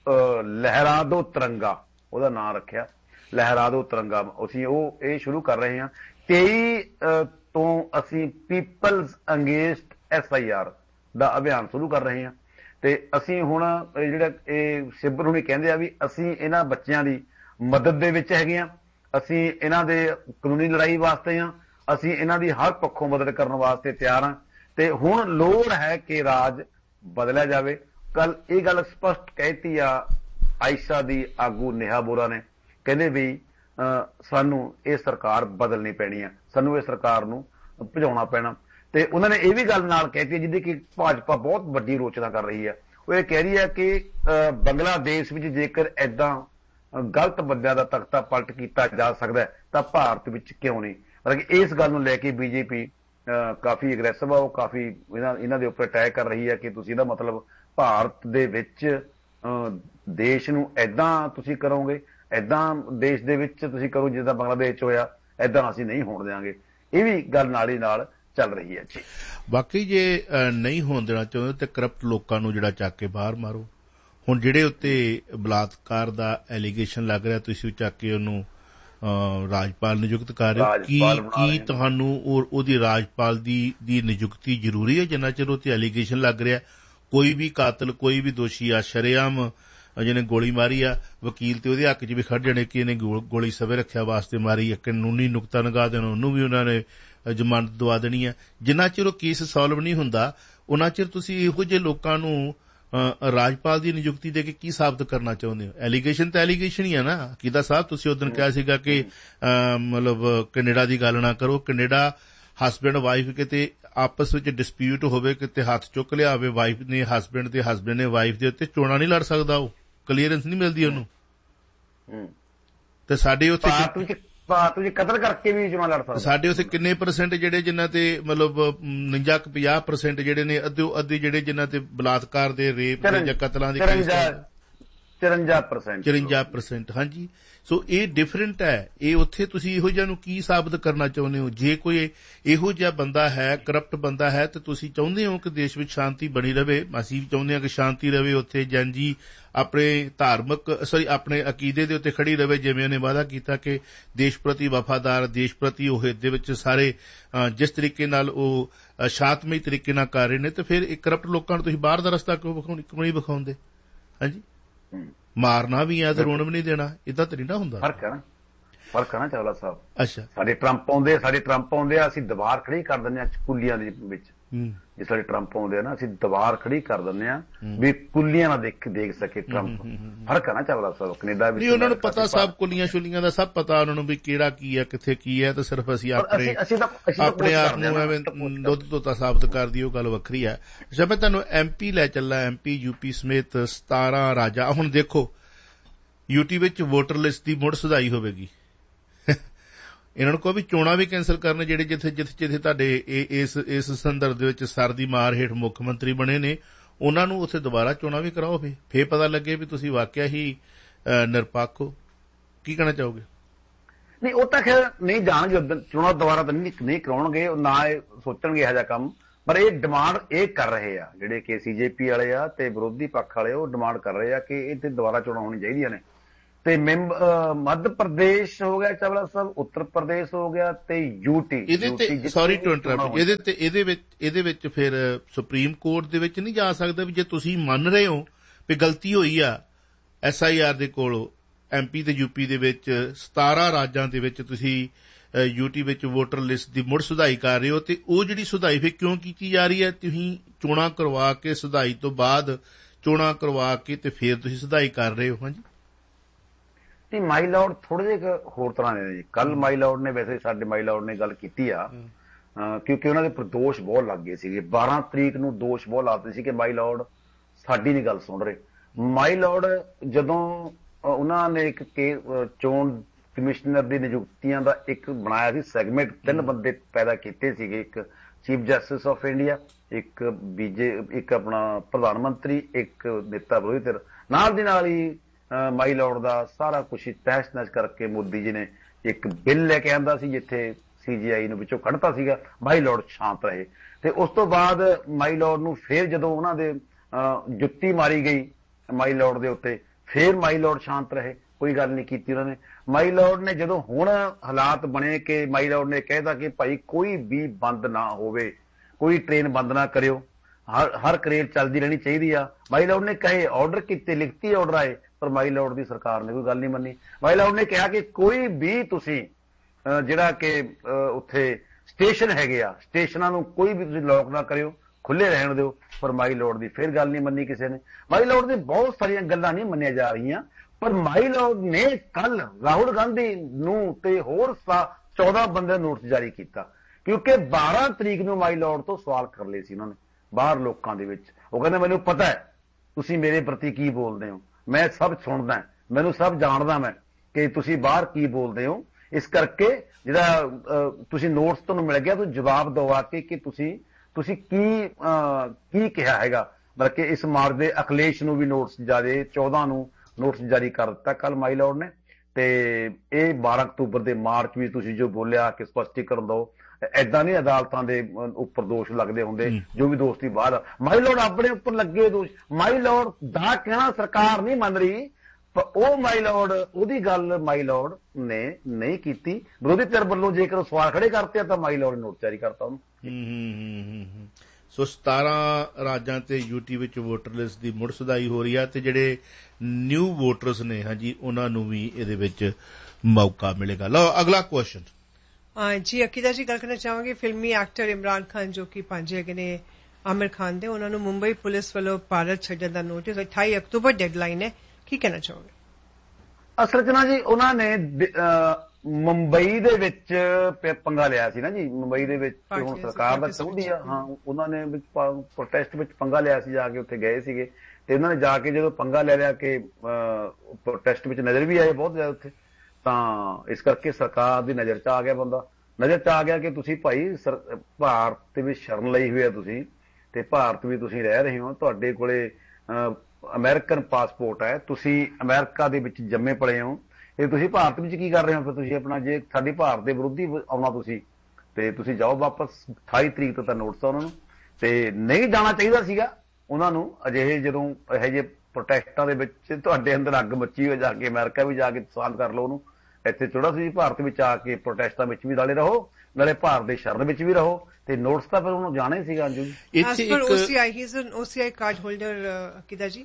ਲਹਿਰਾ ਦੋ ਤਿਰੰਗਾ ਉਹਦਾ ਨਾਂ ਰੱਖਿਆ, ਲਹਿਰਾ ਦੋ ਤਿਰੰਗਾ। ਅਸੀਂ ਉਹ ਇਹ ਸ਼ੁਰੂ ਕਰ ਰਹੇ ਹਾਂ। ਤੇਈ ਤੋਂ ਅਸੀਂ people's against S I R ਦਾ ਅਭਿਆਨ ਸ਼ੁਰੂ ਕਰ ਰਹੇ ਹਾਂ ਤੇ ਅਸੀਂ ਹੁਣ ਜਿਹੜਾ ਇਹ ਸਿੱਬਰ ਹੁਣੀ ਕਹਿੰਦੇ ਆ ਵੀ ਅਸੀਂ ਇਹਨਾਂ ਬੱਚਿਆਂ ਦੀ ਮਦਦ ਦੇ ਵਿੱਚ ਹੈਗੇ ਆ, ਅਸੀਂ ਇਹਨਾਂ ਦੇ ਕਾਨੂੰਨੀ ਲੜਾਈ ਵਾਸਤੇ ਆ, ਅਸੀਂ ਇਹਨਾਂ ਦੀ ਹਰ ਪੱਖੋਂ ਮਦਦ ਕਰਨ ਵਾਸਤੇ ਤਿਆਰ ਹਾਂ ਤੇ ਹੁਣ ਲੋੜ ਹੈ ਕਿ ਰਾਜ ਬਦਲਿਆ ਜਾਵੇ। ਕੱਲ ਇਹ ਗੱਲ ਸਪਸ਼ਟ ਕਹਿਤੀ ਆ ਆਇਸ਼ਾ ਦੀ ਆਗੂ ਨੇਹਾ ਬੋਰਾ ਨੇ, ਕਹਿੰਦੇ ਵੀ ਸਾਨੂੰ ਇਹ ਸਰਕਾਰ ਬਦਲਣੀ ਪੈਣੀ ਆ, ਸਾਨੂੰ ਇਹ ਸਰਕਾਰ ਨੂੰ ਭਜਾਉਣਾ ਪੈਣਾ। ਤੇ ਉਹਨਾਂ ਨੇ ਇਹ ਵੀ ਗੱਲ ਨਾਲ ਕਹਿਤੀ ਜਿਹਦੀ ਕਿ ਭਾਜਪਾ ਬਹੁਤ ਵੱਡੀ ਆਲੋਚਨਾ ਕਰ ਰਹੀ ਹੈ। ਉਹ ਇਹ ਕਹਿ ਰਹੀ ਹੈ ਕਿ ਬੰਗਲਾਦੇਸ਼ ਵਿੱਚ ਜੇਕਰ ਏਦਾਂ ਗਲਤ ਬੰਦਿਆਂ ਦਾ ਤਖਤਾ ਪਲਟ ਕੀਤਾ ਜਾ ਸਕਦਾ ਤਾਂ ਭਾਰਤ ਵਿੱਚ ਕਿਉਂ ਨਹੀਂ। ਮਤਲਬ ਇਸ ਗੱਲ ਨੂੰ ਲੈ ਕੇ ਬੀਜੇਪੀ ਕਾਫੀ ਅਗਰੈਸਿਵ ਆ, ਉਹ ਕਾਫੀ ਇਹਨਾਂ ਇਹਨਾਂ ਦੇ ਉੱਪਰ ਅਟੈਕ ਕਰ ਰਹੀ ਹੈ ਕਿ ਤੁਸੀਂ ਇਹਦਾ ਮਤਲਬ ਭਾਰਤ ਦੇ ਵਿੱਚ ਦੇਸ਼ ਨੂੰ ਏਦਾਂ ਤੁਸੀਂ ਕਰੋਗੇ, ਏਦਾਂ ਦੇਸ਼ ਦੇ ਵਿੱਚ ਤੁਸੀਂ ਕਰੋ ਜਿੱਦਾਂ ਬੰਗਲਾਦੇਸ਼ ਚ ਹੋਇਆ, ਏਦਾਂ ਅਸੀਂ ਨਹੀਂ ਹੋਣ ਦਿਆਂਗੇ। ਇਹ ਵੀ ਗੱਲ ਨਾਲ ਹੀ ਨਾਲ ਚੱਲ ਰਹੀ ਹੈ ਜੀ। ਬਾਕੀ ਜੇ ਨਹੀਂ ਹੋਣ ਦੇਣਾ ਚਾਹੁੰਦੇ ਤੇ ਕਰਪਟ ਲੋਕਾਂ ਨੂੰ ਜਿਹੜਾ ਚੱਕ ਕੇ ਬਾਹਰ ਮਾਰੋ। ਹੁਣ ਜਿਹੜੇ ਉੱਤੇ ਬਲਾਤਕਾਰ ਦਾ ਐਲੀਗੇਸ਼ਨ ਲੱਗ ਰਿਹਾ ਤੁਸੀਂ ਚੱਕ ਕੇ ਉਹਨੂੰ ਰਾਜਪਾਲ ਨਿਯੁਕਤ ਕਰ ਰਹੇ ਹੋ, ਕੀ ਕੀ ਤੁਹਾਨੂੰ ਉਹਦੀ ਰਾਜਪਾਲ ਦੀ ਦੀ ਨਿਯੁਕਤੀ ਜ਼ਰੂਰੀ ਹੈ ਜਿੰਨਾ ਚਿਰ ਉੱਤੇ ਐਲੀਗੇਸ਼ਨ ਲੱਗ ਰਿਹਾ? ਕੋਈ ਵੀ ਕਾਤਲ ਕੋਈ ਵੀ ਦੋਸ਼ੀ ਆ ਸ਼ਰੇਆਮ ਜਿਹਨੇ ਗੋਲੀ ਮਾਰੀ ਆ, ਵਕੀਲ ਤੇ ਉਹਦੇ ਹੱਕ 'ਚ ਵੀ ਖੜ ਜਾਣੇ ਕਿ ਇਹਨੇ ਗੋਲੀ ਸਵੇ ਰੱਖਿਆ ਵਾਸਤੇ ਮਾਰੀ, ਕਾਨੂੰਨੀ ਨੁਕਤਾ ਲਗਾ ਦੇਣਾ, ਉਹਨੂੰ ਵੀ ਉਹਨਾਂ ਨੇ ਜ਼ਮਾਨਤ ਦਵਾ ਦੇਣੀ ਆ। ਜਿੰਨਾ ਚਿਰ ਉਹ ਕੇਸ ਸੋਲਵ ਨਹੀਂ ਹੁੰਦਾ ਉਹਨਾਂ ਚਿਰ ਤੁਸੀਂ ਇਹੋ ਜਿਹੇ ਲੋਕਾਂ ਨੂੰ ਰਾਜਪਾਲ ਦੀ ਨਿਯੁਕਤੀ ਦੇ ਕੇ ਕੀ ਸਾਬਤ ਕਰਨਾ ਚਾਹੁੰਦੇ ਹੋ? ਐਲੀਗੇਸ਼ਨ ਤਾਂ ਐਲੀਗੇਸ਼ਨ ਹੀ ਆ ਨਾ। ਕੀਦਾ ਸਾਹਿਬ ਤੁਸੀਂ ਉਸ ਦਿਨ ਕਿਹਾ ਸੀਗਾ ਕਿ ਮਤਲਬ ਕੈਨੇਡਾ ਦੀ ਗੱਲ ਨਾ ਕਰੋ, ਕੈਨੇਡਾ ਹਸਬੈਂਡ ਵਾਈਫ ਕਿਤੇ ਆਪਸ ਵਿੱਚ ਡਿਸਪਿਊਟ ਹੋਵੇ, ਕਿਤੇ ਹੱਥ ਚੁੱਕ ਲਿਆ ਹੋਵੇ ਵਾਈਫ ਨੇ ਹਸਬੈਂਡ ਤੇ ਹਸਬੈਂਡ ਨੇ ਵਾਈਫ ਦੇ ਉੱਤੇ, ਚੋਣਾਂ ਨਹੀਂ ਲੜ ਸਕਦਾ, ਉਹ ਕਲੀਅਰੈਂਸ ਨਹੀਂ ਮਿਲਦੀ ਉਹਨੂੰ। ਤੇ ਸਾਡੇ ਉੱਥੇ ਕਤਲ ਕਰਕੇ ਵੀ ਚੋਣਾਂ ਲੜ ਸਕਦਾ। ਸਾਡੇ ਉੱਥੇ ਕਿੰਨੇ ਪਰਸੈਂਟ ਜਿਹੜੇ ਜਿਨ੍ਹਾਂ ਤੇ ਮਤਲਬ ਉਨੰਜਾ ਕੁ ਪੰਜਾਹ ਪਰਸੈਂਟ ਜਿਹੜੇ ਨੇ ਅੱਧੋ ਅੱਧੇ ਜਿਹੜੇ ਜਿਨ੍ਹਾਂ ਤੇ ਬਲਾਤਕਾਰ ਦੇ ਰੇਪ ਦੇ ਜਾਂ ਕਤਲਾਂ ਦੇ ਚੁਰੰਜਾ ਪਰਸੈਂਟ ਚੁਰੰਜਾ ਪਰਸੈਂਟ ਹਾਂਜੀ। ਸੋ ਇਹ ਡਿਫਰੈਂਟ ਹੈ। ਇਹ ਉੱਥੇ ਤੁਸੀਂ ਇਹੋ ਜਿਹਾ ਨੂੰ ਕੀ ਸਾਬਤ ਕਰਨਾ ਚਾਹੁੰਦੇ ਹੋ? ਜੇ ਕੋਈ ਇਹੋ ਜਿਹਾ ਬੰਦਾ ਹੈ ਕਰਪਟ ਬੰਦਾ ਹੈ ਤੇ ਤੁਸੀਂ ਚਾਹੁੰਦੇ ਹੋ ਕਿ ਦੇਸ਼ ਵਿੱਚ ਸ਼ਾਂਤੀ ਬਣੀ ਰਹੇ। ਅਸੀਂ ਵੀ ਚਾਹੁੰਦੇ ਹਾਂ ਕਿ ਸ਼ਾਂਤੀ ਰਹੇ ਉੱਥੇ, ਜਨਜੀ ਆਪਣੇ ਧਾਰਮਿਕ ਸੌਰੀ ਆਪਣੇ ਅਕੀਦੇ ਦੇ ਉੱਤੇ ਖੜੀ ਰਹੇ, ਜਿਵੇਂ ਉਹਨੇ ਵਾਅਦਾ ਕੀਤਾ ਕਿ ਦੇਸ਼ ਪ੍ਰਤੀ ਵਫਾਦਾਰ, ਦੇਸ਼ ਪ੍ਰਤੀ ਉਹ ਹਿੱਤ ਦੇ ਵਿੱਚ ਸਾਰੇ ਜਿਸ ਤਰੀਕੇ ਨਾਲ ਉਹ ਸ਼ਾਂਤਮਈ ਤਰੀਕੇ ਨਾਲ ਕਰ ਰਹੇ ਨੇ। ਤੇ ਫਿਰ ਇਹ ਕਰਪਟ ਲੋਕਾਂ ਨੂੰ ਤੁਸੀਂ ਬਾਹਰ ਦਾ ਰਸਤਾ ਕਿਉਂ ਕਿਉਂ ਨਹੀਂ ਵਿਖਾਉਂਦੇ? ਹਾਂਜੀ, ਮਾਰਨਾ ਵੀ ਆ ਤੇ ਰੋਣ ਵੀ ਨਹੀਂ ਦੇਣਾ, ਏਦਾਂ ਤਾਂ ਨਹੀਂ ਨਾ ਹੁੰਦਾ। ਫਰਕ ਹੈ ਨਾ ਚਾਵਲਾ ਸਾਹਿਬ। ਅੱਛਾ, ਸਾਡੇ ਟਰੰਪ ਆਉਂਦੇ ਸਾਡੇ ਟਰੰਪ ਆਉਂਦੇ ਆ, ਅਸੀਂ ਦੀਵਾਰ ਖੜੀ ਕਰ ਦਿੰਦੇ ਹਾਂ ਕੁੱਲੀਆਂ ਦੇ ਵਿੱਚ। ਜੇ ਸਾਡੇ ਟਰੰਪ ਆਉਂਦੇ ਆ ਨਾ, ਅਸੀਂ ਦੀਵਾਰ ਖੜੀ ਕਰ ਦਿੰਦੇ ਹਾਂ ਵੀ ਕੁੱਲੀਆਂ ਨਾ ਦੇਖ ਦੇਖ ਸਕੇ ਟਰੰਪ। ਫਰਕ ਹੈ ਨਾ ਚਾਵਲਾ ਸਾਹਿਬ। ਕੈਨੇਡਾ ਵਿੱਚ ਉਹਨਾਂ ਨੂੰ ਪਤਾ ਸਭ ਕੁੱਲੀਆਂ ਸ਼ੁੱਲੀਆਂ ਦਾ ਸਭ ਪਤਾ ਉਹਨਾਂ ਨੂੰ ਵੀ ਕਿਹੜਾ ਕੀ ਹੈ, ਕਿੱਥੇ ਕੀ ਹੈ, ਤੇ ਸਿਰਫ ਅਸੀਂ ਆਪਣੇ ਆਪਣੇ ਆਪ ਨੂੰ ਐਵੇਂ ਦੁੱਧ ਧੋਤਾ ਸਾਬਤ ਕਰਦੀ, ਉਹ ਗੱਲ ਵੱਖਰੀ ਹੈ। ਅੱਛਾ, ਮੈਂ ਤੁਹਾਨੂੰ ਐਮ ਪੀ ਲੈ ਚੱਲਾ, ਐਮ ਪੀ ਯੂਪੀ ਸਮੇਤ ਸਤਾਰਾਂ ਰਾਜਾਂ। ਹੁਣ ਦੇਖੋ ਯੂਟੀ ਵਿੱਚ ਵੋਟਰ ਲਿਸਟ ਦੀ ਮੁੜ ਸੁਧਾਈ ਹੋਵੇਗੀ। ਇਹਨਾਂ ਨੂੰ ਕੋਈ ਵੀ ਚੋਣਾਂ ਵੀ ਕੈਂਸਲ ਕਰਨ, ਜਿਹੜੇ ਜਿੱਥੇ ਜਿੱਥੇ ਜਿੱਥੇ ਤੁਹਾਡੇ ਇਸ ਇਸ ਸੰਦਰਭ ਦੇ ਵਿੱਚ ਸਰ ਦੀ ਮਾਰ ਹੇਠ ਮੁੱਖ ਮੰਤਰੀ ਬਣੇ ਨੇ, ਉਹਨਾਂ ਨੂੰ ਉੱਥੇ ਦੁਬਾਰਾ ਚੋਣਾਂ ਵੀ ਕਰਾਓ, ਫੇ ਫੇਰ ਪਤਾ ਲੱਗੇ ਵੀ ਤੁਸੀਂ ਵਾਕਿਆ ਹੀ ਨਿਰਪੱਖ ਹੋ। ਕੀ ਕਹਿਣਾ ਚਾਹੋਗੇ? ਨਹੀਂ, ਉਹ ਤਾਂ ਖੈਰ ਨਹੀਂ ਜਾਣਗੇ ਚੋਣਾਂ ਦੁਬਾਰਾ ਤਾਂ ਨਹੀਂ ਨਹੀਂ ਕਰਾਉਣਗੇ, ਨਾ ਇਹ ਸੋਚਣਗੇ ਇਹੋ ਜਿਹਾ ਕੰਮ। ਪਰ ਇਹ ਡਿਮਾਂਡ ਇਹ ਕਰ ਰਹੇ ਆ ਜਿਹੜੇ ਕਿ ਸੀ ਜੇ ਪੀ ਵਾਲੇ ਆ ਤੇ ਵਿਰੋਧੀ ਪੱਖ ਵਾਲੇ, ਉਹ ਡਿਮਾਂਡ ਕਰ ਰਹੇ ਆ ਕਿ ਇੱਥੇ ਦੁਬਾਰਾ ਚੋਣਾਂ ਹੋਣੀ ਚਾਹੀਦੀਆਂ ਨੇ। ਤੇ ਮੱਧ ਪ੍ਰਦੇਸ਼ ਹੋ ਗਿਆ ਚਾਵਲਾ ਸਾਹਿਬ, ਉੱਤਰ ਪ੍ਰਦੇਸ਼ ਹੋ ਗਿਆ ਤੇ ਯੂਟੀ। ਇਹਦੇ ਤੇ ਸੌਰੀ ਟੂ ਇੰਟਰਪਟ, ਇਹਦੇ ਤੇ ਇਹਦੇ ਵਿੱਚ ਇਹਦੇ ਵਿੱਚ ਫਿਰ ਸੁਪਰੀਮ ਕੋਰਟ ਦੇ ਵਿੱਚ ਨਹੀਂ ਜਾ ਸਕਦਾ ਵੀ ਜੇ ਤੁਸੀਂ ਮੰਨ ਰਹੇ ਹੋ ਵੀ ਗਲਤੀ ਹੋਈ ਆ ਐਸ ਆਈ ਆਰ ਦੇ ਕੋਲੋਂ ਐਮ ਪੀ ਤੇ ਯੂਪੀ ਦੇ ਵਿੱਚ ਸਤਾਰਾਂ ਰਾਜਾਂ ਦੇ ਵਿੱਚ ਤੁਸੀਂ ਯੂਟੀ ਵਿੱਚ ਵੋਟਰ ਲਿਸਟ ਦੀ ਮੁੜ ਸੁਧਾਈ ਕਰ ਰਹੇ ਹੋ, ਤੇ ਉਹ ਜਿਹੜੀ ਸੁਧਾਈ ਫਿਰ ਕਿਉਂ ਕੀਤੀ ਜਾ ਰਹੀ ਹੈ? ਤੁਸੀਂ ਚੋਣਾਂ ਕਰਵਾ ਕੇ ਸੁਧਾਈ ਤੋਂ ਬਾਅਦ ਚੋਣਾਂ ਕਰਵਾ ਕੇ ਤੇ ਫਿਰ ਤੁਸੀਂ ਸੁਧਾਈ ਕਰ ਰਹੇ ਹੋ। ਹਾਂਜੀ ਨਹੀਂ, ਮਾਈ ਲਾਰਡ ਥੋੜੇ ਜਿਹੇ ਹੋਰ ਤਰ੍ਹਾਂ ਦੇ ਜੀ। ਕੱਲ ਮਾਈ ਲਾਰਡ ਨੇ, ਵੈਸੇ ਸਾਡੇ ਮਾਈ ਲਾਰਡ ਨੇ ਗੱਲ ਕੀਤੀ ਆ, ਕਿਉਂਕਿ ਉਹਨਾਂ ਦੇ ਉੱਪਰ ਦੋਸ਼ ਬਹੁਤ ਲੱਗ ਗਏ ਸੀਗੇ। ਬਾਰਾਂ ਤਰੀਕ ਨੂੰ ਦੋਸ਼ ਬਹੁਤ ਲਾਤੇ ਸੀ ਕਿ ਮਾਈ ਲਾਰਡ ਸਾਡੀ ਨਹੀਂ ਗੱਲ ਸੁਣ ਰਹੇ। ਮਾਈ ਲਾਰਡ ਜਦੋਂ ਉਹਨਾਂ ਨੇ ਇੱਕ ਚੋਣ ਕਮਿਸ਼ਨਰ ਦੀ ਨਿਯੁਕਤੀਆਂ ਦਾ ਇੱਕ ਬਣਾਇਆ ਸੀ ਸੈਗਮੈਂਟ, ਤਿੰਨ ਬੰਦੇ ਪੈਦਾ ਕੀਤੇ ਸੀਗੇ, ਇੱਕ ਚੀਫ ਜਸਟਿਸ ਆਫ ਇੰਡੀਆ, ਇੱਕ ਬੀਜੇ ਇੱਕ ਆਪਣਾ ਪ੍ਰਧਾਨ ਮੰਤਰੀ, ਇੱਕ ਨੇਤਾ ਵਿਰੋਧੀ ਧਿਰ। ਨਾਲ ਦੀ ਨਾਲ ਹੀ ਮਾਈ ਲਾਰਡ ਦਾ ਸਾਰਾ ਕੁਛ ਤਹਿਸ ਨਹਿਸ ਕਰਕੇ ਮੋਦੀ ਜੀ ਨੇ ਇੱਕ ਬਿੱਲ ਲੈ ਕੇ ਆਂਦਾ ਸੀ, ਜਿੱਥੇ ਸੀ ਜੀ ਆਈ ਨੂੰ ਵਿੱਚੋਂ ਕੱਢਤਾ ਸੀਗਾ। ਮਾਈ ਲਾਰਡ ਸ਼ਾਂਤ ਰਹੇ, ਤੇ ਉਸ ਤੋਂ ਬਾਅਦ ਮਾਈ ਲਾਰਡ ਨੂੰ ਫੇਰ ਜਦੋਂ ਉਹਨਾਂ ਦੇ ਜੁੱਤੀ ਮਾਰੀ ਗਈ ਮਾਈ ਲਾਰਡ ਦੇ ਉੱਤੇ, ਫੇਰ ਮਾਈ ਲਾਰਡ ਸ਼ਾਂਤ ਰਹੇ, ਕੋਈ ਗੱਲ ਨਹੀਂ ਕੀਤੀ ਉਹਨਾਂ ਨੇ। ਮਾਈ ਲਾਰਡ ਨੇ ਜਦੋਂ ਹੁਣ ਹਾਲਾਤ ਬਣੇ ਕਿ ਮਾਈ ਲਾਰਡ ਨੇ ਕਹਿਤਾ ਕਿ ਭਾਈ ਕੋਈ ਵੀ ਬੰਦ ਨਾ ਹੋਵੇ, ਕੋਈ ਟ੍ਰੇਨ ਬੰਦ ਨਾ ਕਰਿਓ, ਹਰ ਹਰ ਕਰੇਟ ਚੱਲਦੀ ਰਹਿਣੀ ਚਾਹੀਦੀ ਆ। ਮਾਈ ਲਾਰਡ ਨੇ ਕਹੇ ਆਰਡਰ ਕੀਤੇ, ਲਿਖਤੀ ਆਰਡਰ ਆਏ, ਪਰ ਮਾਈ ਲਾਰਡ ਦੀ ਸਰਕਾਰ ਨੇ ਕੋਈ ਗੱਲ ਨਹੀਂ ਮੰਨੀ। ਮਾਈ ਲਾਰਡ ਨੇ ਕਿਹਾ ਕਿ ਕੋਈ ਵੀ ਤੁਸੀਂ ਜਿਹੜਾ ਕਿ ਉੱਥੇ ਸਟੇਸ਼ਨ ਹੈਗੇ ਆ, ਸਟੇਸ਼ਨਾਂ ਨੂੰ ਕੋਈ ਵੀ ਤੁਸੀਂ ਲੌਕ ਨਾ ਕਰਿਓ, ਖੁੱਲੇ ਰਹਿਣ ਦਿਓ। ਪਰ ਮਾਈ ਲਾਰਡ ਦੀ ਫਿਰ ਗੱਲ ਨਹੀਂ ਮੰਨੀ ਕਿਸੇ ਨੇ। ਮਾਈ ਲਾਰਡ ਦੀ ਬਹੁਤ ਸਾਰੀਆਂ ਗੱਲਾਂ ਨਹੀਂ ਮੰਨੀਆਂ ਜਾ ਰਹੀਆਂ, ਪਰ ਮਾਈ ਲਾਰਡ ਨੇ ਕੱਲ ਰਾਹੁਲ ਗਾਂਧੀ ਨੂੰ ਤੇ ਹੋਰ ਚੌਦਾਂ ਬੰਦੇ ਨੋਟਿਸ ਜਾਰੀ ਕੀਤਾ, ਕਿਉਂਕਿ ਬਾਰਾਂ ਤਰੀਕ ਨੂੰ ਮਾਈ ਲਾਰਡ ਤੋਂ ਸਵਾਲ ਕਰ ਲਏ ਸੀ ਉਹਨਾਂ ਨੇ ਬਾਹਰ ਲੋਕਾਂ ਦੇ ਵਿੱਚ। ਉਹ ਕਹਿੰਦੇ ਮੈਨੂੰ ਪਤਾ ਹੈ ਤੁਸੀਂ ਮੇਰੇ ਪ੍ਰਤੀ ਕੀ ਬੋਲਦੇ ਹੋ, ਮੈਂ ਸਭ ਸੁਣਦਾ, ਮੈਨੂੰ ਸਭ ਜਾਣਦਾ ਮੈਂ ਕਿ ਤੁਸੀਂ ਬਾਹਰ ਕੀ ਬੋਲਦੇ ਹੋ, ਇਸ ਕਰਕੇ ਜਿਹੜਾ ਤੁਸੀਂ ਨੋਟਿਸ ਤੁਹਾਨੂੰ ਮਿਲ ਗਿਆ ਤੁਸੀਂ ਜਵਾਬ ਦਿਓ ਆ ਕੇ ਕਿ ਤੁਸੀਂ ਤੁਸੀਂ ਕੀ ਕੀ ਕਿਹਾ ਹੈਗਾ। ਬਲਕਿ ਇਸ ਮਾਰਚ ਦੇ ਅਖਿਲੇਸ਼ ਨੂੰ ਵੀ ਨੋਟਿਸ ਜਾਰੀ, ਚੌਦਾਂ ਨੂੰ ਨੋਟਿਸ ਜਾਰੀ ਕਰ ਦਿੱਤਾ ਕੱਲ ਮਾਈ ਲਾਰਡ ਨੇ। ਤੇ ਇਹ ਬਾਰਾਂ ਅਕਤੂਬਰ ਦੇ ਮਾਰਚ ਵੀ ਤੁਸੀਂ ਜੋ ਬੋਲਿਆ ਕਿ ਸਪਸ਼ਟੀਕਰਨ ਦਿਓ, ਏਦਾਂ ਨਹੀਂ ਅਦਾਲਤਾਂ ਦੇ ਉੱਪਰ ਦੋਸ਼ ਲੱਗਦੇ ਹੁੰਦੇ, ਜੋ ਵੀ ਦੋਸਤੀ ਬਾਹਰ ਮਾਈ ਲਾਰਡ ਆਪਣੇ ਉੱਪਰ ਲੱਗੇ ਦੋਸ਼। ਮਾਈ ਲਾਰਡ ਦਾ ਕਹਿਣਾ ਸਰਕਾਰ ਨਹੀਂ ਮੰਨ ਰਹੀ, ਪਰ ਉਹ ਮਾਈ ਲਾਰਡ ਉਹਦੀ ਗੱਲ ਮਾਈ ਲਾਰਡ ਨੇ ਨਹੀਂ ਕੀਤੀ। ਵਿਰੋਧੀ ਧਿਰ ਵੱਲੋਂ ਜੇਕਰ ਸਵਾਲ ਖੜੇ ਕਰਤੇ ਤਾਂ ਮਾਈ ਲਾਰਡ ਨੇ ਨੋਟਿਸ ਜਾਰੀ ਕਰਤਾ ਉਹਨੂੰ। ਸੋ ਸਤਾਰਾਂ ਰਾਜਾਂ ਤੇ ਯੂਟੀ ਵਿੱਚ ਵੋਟਰ ਲਿਸਟ ਦੀ ਮੁੜ ਸੁਧਾਈ ਹੋ ਰਹੀ ਆ, ਤੇ ਜਿਹੜੇ ਨਿਊ ਵੋਟਰਸ ਨੇ ਹਾਂਜੀ ਉਹਨਾਂ ਨੂੰ ਵੀ ਇਹਦੇ ਵਿੱਚ ਮੌਕਾ ਮਿਲੇਗਾ। ਲਓ ਅਗਲਾ ਕੁਐਸਚਨ। ਜੀ ਅਕੀਦਾ ਜੀ ਗੱਲ ਕਰਨਾ ਚਾਹਾਂਗੇ, ਫਿਲਮੀ ਐਕਟਰ ਇਮਰਾਨ ਖਾਨ ਜੋ ਕਿ ਪੰਜ ਹੈਗੇ ਨੇ ਆਮਿਰ ਖਾਨ ਦੇ, ਉਹਨਾਂ ਨੂੰ ਮੁੰਬਈ ਪੁਲਿਸ ਵੱਲੋਂ ਭਾਰਤ ਛੱਡਣ ਦਾ ਨੋਟਿਸ, ਅਠਾਈ ਅਕਤੂਬਰ ਡੈਡਲਾਈਨ ਹੈ, ਕੀ ਕਹਿਣਾ ਚਾਹੋਗੇ? ਅਸਲ ਚ ਨਾ ਜੀ ਉਹਨਾਂ ਨੇ ਮੁੰਬਈ ਦੇ ਵਿੱਚ ਪੰਗਾ ਲਿਆ ਸੀ ਨਾ ਜੀ, ਮੁੰਬਈ ਦੇ ਵਿੱਚ ਹੁਣ ਸਰਕਾਰ ਦਾ ਚਾਹੁੰਦੀ ਆ, ਹਾਂ ਉਹਨਾਂ ਨੇ ਵਿੱਚ ਪ੍ਰੋਟੈਸਟ ਵਿੱਚ ਪੰਗਾ ਲਿਆ ਸੀ, ਜਾ ਕੇ ਉੱਥੇ ਗਏ ਸੀਗੇ ਤੇ ਉਹਨਾਂ ਨੇ ਜਾ ਕੇ ਜਦੋਂ ਪੰਗਾ ਲੈ ਲਿਆ ਕਿ ਪ੍ਰੋਟੈਸਟ ਵਿੱਚ ਨਜ਼ਰ ਵੀ ਆਏ ਬਹੁਤ ਜ਼ਿਆਦਾ ਉੱਥੇ, ਤਾਂ ਇਸ ਕਰਕੇ ਸਰਕਾਰ ਦੀ ਨਜ਼ਰ ਚ ਆ ਗਿਆ ਬੰਦਾ, ਨਜ਼ਰ ਚ ਆ ਗਿਆ ਕਿ ਤੁਸੀਂ ਭਾਈ ਭਾਰਤ ਵਿੱਚ ਸ਼ਰਨ ਲਈ ਹੋਏ ਆ ਤੁਸੀਂ, ਤੇ ਭਾਰਤ ਵੀ ਤੁਸੀਂ ਰਹਿ ਰਹੇ ਹੋ, ਤੁਹਾਡੇ ਕੋਲੇ ਅਮਰੀਕਨ ਪਾਸਪੋਰਟ ਹੈ, ਤੁਸੀਂ ਅਮਰੀਕਾ ਦੇ ਵਿੱਚ ਜੰਮੇ ਪਲੇ ਹੋ, ਤੇ ਤੁਸੀਂ ਭਾਰਤ ਵਿੱਚ ਕੀ ਕਰ ਰਹੇ ਹੋ? ਫਿਰ ਤੁਸੀਂ ਆਪਣਾ ਜੇ ਸਾਡੀ ਭਾਰਤ ਦੇ ਵਿਰੋਧੀ ਆਉਣਾ ਤੁਸੀਂ, ਤੇ ਤੁਸੀਂ ਜਾਓ ਵਾਪਸ। ਅਠਾਈ ਤਰੀਕ ਤੋਂ ਤਾਂ ਨੋਟਿਸ ਆ ਉਹਨਾਂ ਨੂੰ, ਤੇ ਨਹੀਂ ਜਾਣਾ ਚਾਹੀਦਾ ਸੀਗਾ ਉਹਨਾਂ ਨੂੰ। ਅਜਿਹੇ ਜਦੋਂ ਇਹੋ ਜਿਹੇ ਪ੍ਰੋਟੈਸਟਾਂ ਦੇ ਵਿੱਚ ਤੁਹਾਡੇ ਅੰਦਰ ਅੱਗ ਮੱਚੀ ਹੋਏ, ਜਾ ਕੇ ਅਮਰੀਕਾ ਵੀ ਜਾ ਕੇ ਸ਼ਾਂਤ ਕਰ ਲਓ ਉਹਨੂੰ। ਇੱਥੇ ਥੋੜਾ ਤੁਸੀਂ ਭਾਰਤ ਵਿੱਚ ਆ ਕੇ ਪ੍ਰੋਟੈਸਟਾਂ ਵਿੱਚ ਵੀ ਨਾਲੇ ਰਹੋ, ਨਾਲੇ ਭਾਰਤ ਦੇ ਸ਼ਰਨ ਵਿੱਚ ਵੀ ਰਹੋ, ਤੇ ਨੋਟਿਸ ਤਾਂ ਫਿਰ ਉਹਨੂੰ ਜਾਣਾ ਹੀ ਸੀਗਾ। ਅੰਜੂ ਓਸੀਆਈ ਕਾਰਡ ਹੋਲਡਰ ਅਕੀਦਾ ਜੀ,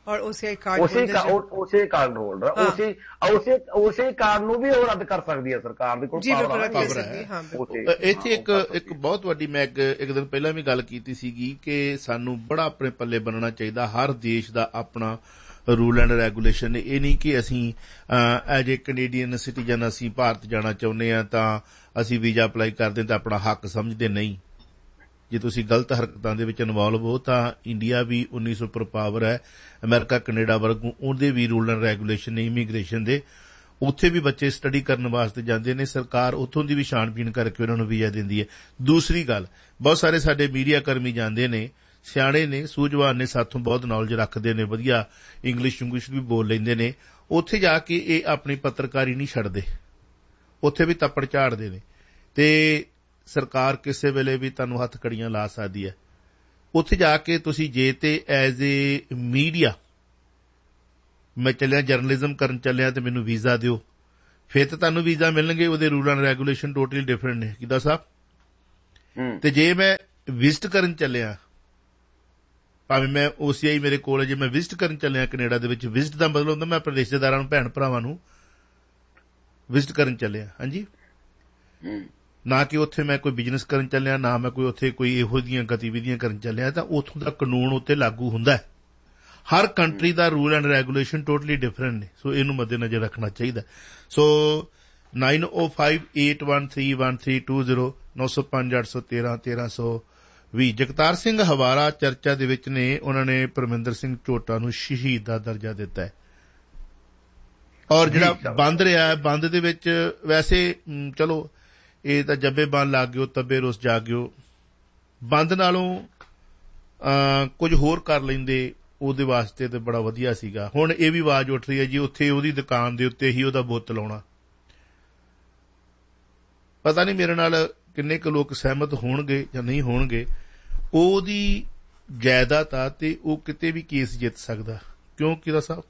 ਔਰ ਉਸੇ ਕਾਰਡ ਉਸੇ ਉਸੇ ਕਾਰਡ ਹੋਲਡਰ ਉਸੇ ਉਸੇ ਉਸੇ ਕਾਰਡ ਨੂੰ ਵੀ ਉਹ ਰੱਦ ਕਰ ਸਕਦੀ ਹੈ ਸਰਕਾਰ ਦੇ ਕੋਲ ਪਾਵਰ ਹੈ। ਇੱਥੇ ਇੱਕ ਇੱਕ ਬਹੁਤ ਵੱਡੀ ਮੈਂ ਇੱਕ ਦਿਨ ਪਹਿਲਾਂ ਵੀ ਗੱਲ ਕੀਤੀ ਸੀਗੀ ਕਿ ਸਾਨੂੰ ਬੜਾ ਆਪਣੇ ਪੱਲੇ ਬੰਨਣਾ ਚਾਹੀਦਾ। ਹਰ ਦੇਸ਼ ਦਾ ਆਪਣਾ ਰੂਲ ਐਂਡ ਰੈਗੂਲੇਸ਼ਨ। ਇਹ ਨਹੀਂ ਕਿ ਅਸੀਂ ਐਜ ਏ ਕੈਨੇਡੀਅਨ ਸਿਟੀਜ਼ਨ ਅਸੀਂ ਭਾਰਤ ਜਾਣਾ ਚਾਹੁੰਦੇ ਹਾਂ ਤਾਂ ਅਸੀਂ ਵੀਜ਼ਾ ਅਪਲਾਈ ਕਰਦੇ ਤਾਂ ਆਪਣਾ ਹੱਕ ਸਮਝਦੇ ਨਹੀਂ। ਜੇ ਤੁਸੀਂ ਗਲਤ ਹਰਕਤਾਂ ਦੇ ਵਿੱਚ ਇਨਵੋਲਵ ਹੋ ਤਾਂ ਇੰਡੀਆ ਵੀ ਉੱਨੀ ਸੌ ਪਰ ਪਾਵਰ ਹੈ, ਅਮਰੀਕਾ ਕੈਨੇਡਾ ਵਰਗੂ ਉਹਦੇ ਵੀ ਰੂਲ ਐਂਡ ਰੈਗੂਲੇਸ਼ਨ ਨੇ ਇਮੀਗ੍ਰੇਸ਼ਨ ਦੇ। ਉੱਥੇ ਵੀ ਬੱਚੇ ਸਟੱਡੀ ਕਰਨ ਵਾਸਤੇ ਜਾਂਦੇ ਨੇ, ਸਰਕਾਰ ਉੱਥੋਂ ਦੀ ਵੀ ਛਾਣਬੀਣ ਕਰਕੇ ਉਹਨਾਂ ਨੂੰ ਵੀਜ਼ਾ ਦਿੰਦੀ ਹੈ। ਦੂਸਰੀ ਗੱਲ, ਬਹੁਤ ਸਾਰੇ ਸਾਡੇ ਮੀਡੀਆ ਕਰਮੀ ਜਾਂਦੇ ਨੇ, ਸਿਆਣੇ ਨੇ, ਸੂਝਵਾਨ ਨੇ, ਸਾਥੋਂ ਬਹੁਤ ਨੌਲੇਜ ਰੱਖਦੇ ਨੇ, ਵਧੀਆ ਇੰਗਲਿਸ਼ ਇੰਗਲਿਸ਼ ਵੀ ਬੋਲ ਲੈਂਦੇ ਨੇ। ਉੱਥੇ ਜਾ ਕੇ ਇਹ ਆਪਣੀ ਪੱਤਰਕਾਰੀ ਨਹੀਂ ਛੱਡਦੇ, ਉੱਥੇ ਵੀ ਤੱਪੜ ਝਾੜਦੇ ਨੇ ਤੇ ਸਰਕਾਰ ਕਿਸੇ ਵੇਲੇ ਵੀ ਤੁਹਾਨੂੰ ਹੱਥ ਕੜੀਆਂ ਲਾ ਸਕਦੀ ਹੈ। ਉੱਥੇ ਜਾ ਕੇ ਤੁਸੀਂ ਜੇ ਤੇ ਐਜ਼ ਏ ਮੀਡੀਆ ਮੈਂ ਚੱਲਿਆ ਜਰਨਲਿਜ਼ਮ ਕਰਨ ਚੱਲਿਆ ਤੇ ਮੈਨੂੰ ਵੀਜ਼ਾ ਦਿਓ, ਫਿਰ ਤਾਂ ਤੁਹਾਨੂੰ ਵੀਜ਼ਾ ਮਿਲਣਗੇ। ਉਹਦੇ rule and regulation totally different ਨੇ ਕਿੱਦਾਂ ਸਾਹਿਬ। ਤੇ ਜੇ ਮੈਂ ਵਿਜ਼ਿਟ ਕਰਨ ਚੱਲਿਆ, ਭਾਵੇਂ ਮੈਂ ਓਸੀਆਈ ਮੇਰੇ ਕੋਲ ਹੈ, ਜੇ ਮੈਂ ਵਿਜ਼ਿਟ ਕਰਨ ਚੱਲਿਆ ਕੈਨੇਡਾ ਦੇ ਵਿੱਚ, ਵਿਜ਼ਿਟ ਦਾ ਮਤਲਬ ਹੁੰਦਾ ਮੈਂ ਆਪਣੇ ਰਿਸ਼ਤੇਦਾਰਾਂ ਨੂੰ, ਭੈਣ ਭਰਾਵਾਂ ਨੂੰ ਵਿਜ਼ਿਟ ਕਰਨ ਚੱਲਿਆ। ਹਾਂਜੀ, ਨਾ ਕਿ ਉੱਥੇ ਮੈਂ ਕੋਈ ਬਿਜ਼ਨਸ ਕਰਨ ਚੱਲਿਆ, ਨਾ ਮੈਂ ਕੋਈ ਉੱਥੇ ਕੋਈ ਇਹੋ ਜਿਹੀਆਂ ਗਤੀਵਿਧੀਆਂ ਕਰਨ ਚੱਲਿਆ। ਤਾਂ ਉੱਥੋਂ ਦਾ ਕਾਨੂੰਨ ਉੱਤੇ ਲਾਗੂ ਹੁੰਦਾ ਹੈ। ਹਰ country the rule and regulation totally different ਨੇ, ਸੋ ਇਹਨੂੰ ਮੱਦੇਨਜ਼ਰ ਰੱਖਣਾ ਚਾਹੀਦਾ। ਸੋ ਨਾਈਨ ਓ five eight one three one three two zero ਨੌ ਸੌ ਪੰਜ ਅੱਠ ਸੌ ਤੇਰਾਂ ਤੇਰਾਂ ਸੌ ਵੀਹ। ਜਗਤਾਰ ਸਿੰਘ ਹਵਾਰਾ ਚਰਚਾ ਦੇ ਵਿੱਚ ਨੇ, ਉਹਨਾਂ ਨੇ ਪਰਮਿੰਦਰ ਸਿੰਘ ਝੋਟਾ ਨੂੰ ਸ਼ਹੀਦ ਦਾ ਦਰਜਾ ਦਿੱਤਾ ਹੈ। ਔਰ ਜਿਹੜਾ ਬੰਦ ਰਿਹਾ ਹੈ, ਬੰਦ ਦੇ ਵਿੱਚ ਵੈਸੇ ਚਲੋ ਇਹ ਤਾਂ ਜੱਬੇ ਬੰਦ ਲੱਗ ਗਿਓ ਤੱਬੇ ਰੁੱਸ ਜਾ ਗਿਓ, ਬੰਦ ਨਾਲੋਂ ਕੁਝ ਹੋਰ ਕਰ ਲੈਂਦੇ ਉਹਦੇ ਵਾਸਤੇ ਤਾਂ ਬੜਾ ਵਧੀਆ ਸੀਗਾ। ਹੁਣ ਇਹ ਵੀ ਆਵਾਜ਼ ਉੱਠ ਰਹੀ ਹੈ ਜੀ ਉੱਥੇ ਉਹਦੀ ਦੁਕਾਨ ਦੇ ਉੱਤੇ ਹੀ ਉਹਦਾ ਬੁੱਤ ਲਾਉਣਾ। ਪਤਾ ਨਹੀਂ ਮੇਰੇ ਨਾਲ ਕਿੰਨੇ ਕੁ ਲੋਕ ਸਹਿਮਤ ਹੋਣਗੇ ਜਾਂ ਨਹੀਂ ਹੋਣਗੇ। ਉਹਦੀ ਜਾਇਦਾਦ ਆ ਤੇ ਉਹ ਕਿਤੇ ਵੀ ਕੇਸ ਜਿੱਤ ਸਕਦਾ। ਕਿਉਂ ਕਿਹਦਾ ਸਾਹਿਬ?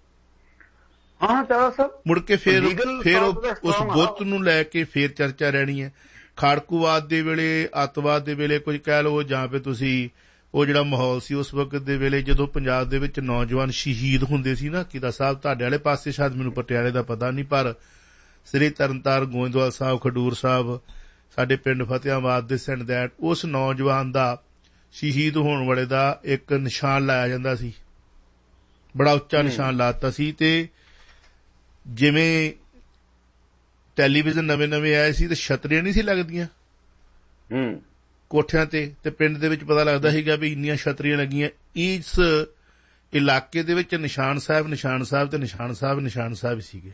ਹਾਂ ਚਾਰਾ ਸਾਹਿਬ ਮੁੜ ਕੇ ਫੇਰ ਫੇਰ ਉਸ ਬੁੱਤ ਨੂੰ ਲੈ ਕੇ ਫੇਰ ਚਰਚਾ ਰਹਿਣੀ ਹੈ। ਖਾੜਕੂਵਾਦ ਦੇ ਵੇਲੇ, ਅੱਤਵਾਦ ਦੇ ਵੇਲੇ ਕੁਝ ਕਹਿ ਲਓ, ਜਾਂ ਫਿਰ ਤੁਸੀਂ ਉਹ ਜਿਹੜਾ ਮਾਹੌਲ ਸੀ ਉਸ ਵਕਤ ਦੇ ਵੇਲੇ ਜਦੋਂ ਪੰਜਾਬ ਦੇ ਵਿੱਚ ਨੌਜਵਾਨ ਸ਼ਹੀਦ ਹੁੰਦੇ ਸੀ ਨਾ, ਕਿਹਦਾ ਸਾਹਿਬ ਤੁਹਾਡੇ ਵਾਲੇ ਪਾਸੇ ਸ਼ਾਇਦ ਮੈਨੂੰ ਪਟਿਆਲੇ ਦਾ ਪਤਾ ਨਹੀਂ, ਪਰ ਸ੍ਰੀ ਤਰਨਤਾਰਨ, ਗੋਇੰਦਵਾਲ ਸਾਹਿਬ, ਖਡੂਰ ਸਾਹਿਬ, ਸਾਡੇ ਪਿੰਡ ਫਤਿਆਬਾਦ ਦੇ ਸੈਂਡ ਦੈਟ, ਉਸ ਨੌਜਵਾਨ ਦਾ ਸ਼ਹੀਦ ਹੋਣ ਵਾਲੇ ਦਾ ਇੱਕ ਨਿਸ਼ਾਨ ਲਾਇਆ ਜਾਂਦਾ ਸੀ, ਬੜਾ ਉੱਚਾ ਨਿਸ਼ਾਨ ਲਾਤਾ ਸੀ। ਤੇ ਜਿਵੇਂ ਟੈਲੀਵਿਜ਼ਨ ਨਵੇਂ ਨਵੇਂ ਆਏ ਸੀ ਤੇ ਛਤਰੀਆਂ ਨਹੀਂ ਸੀ ਲੱਗਦੀਆਂ ਕੋਠਿਆਂ ਤੇ, ਤੇ ਪਿੰਡ ਦੇ ਵਿੱਚ ਪਤਾ ਲੱਗਦਾ ਸੀਗਾ ਵੀ ਇੰਨੀਆਂ ਛਤਰੀਆਂ ਲੱਗੀਆਂ। ਇਸ ਇਲਾਕੇ ਦੇ ਵਿੱਚ ਨਿਸ਼ਾਨ ਸਾਹਿਬ, ਨਿਸ਼ਾਨ ਸਾਹਿਬ ਤੇ ਨਿਸ਼ਾਨ ਸਾਹਿਬ, ਨਿਸ਼ਾਨ ਸਾਹਿਬ ਸੀਗੇ।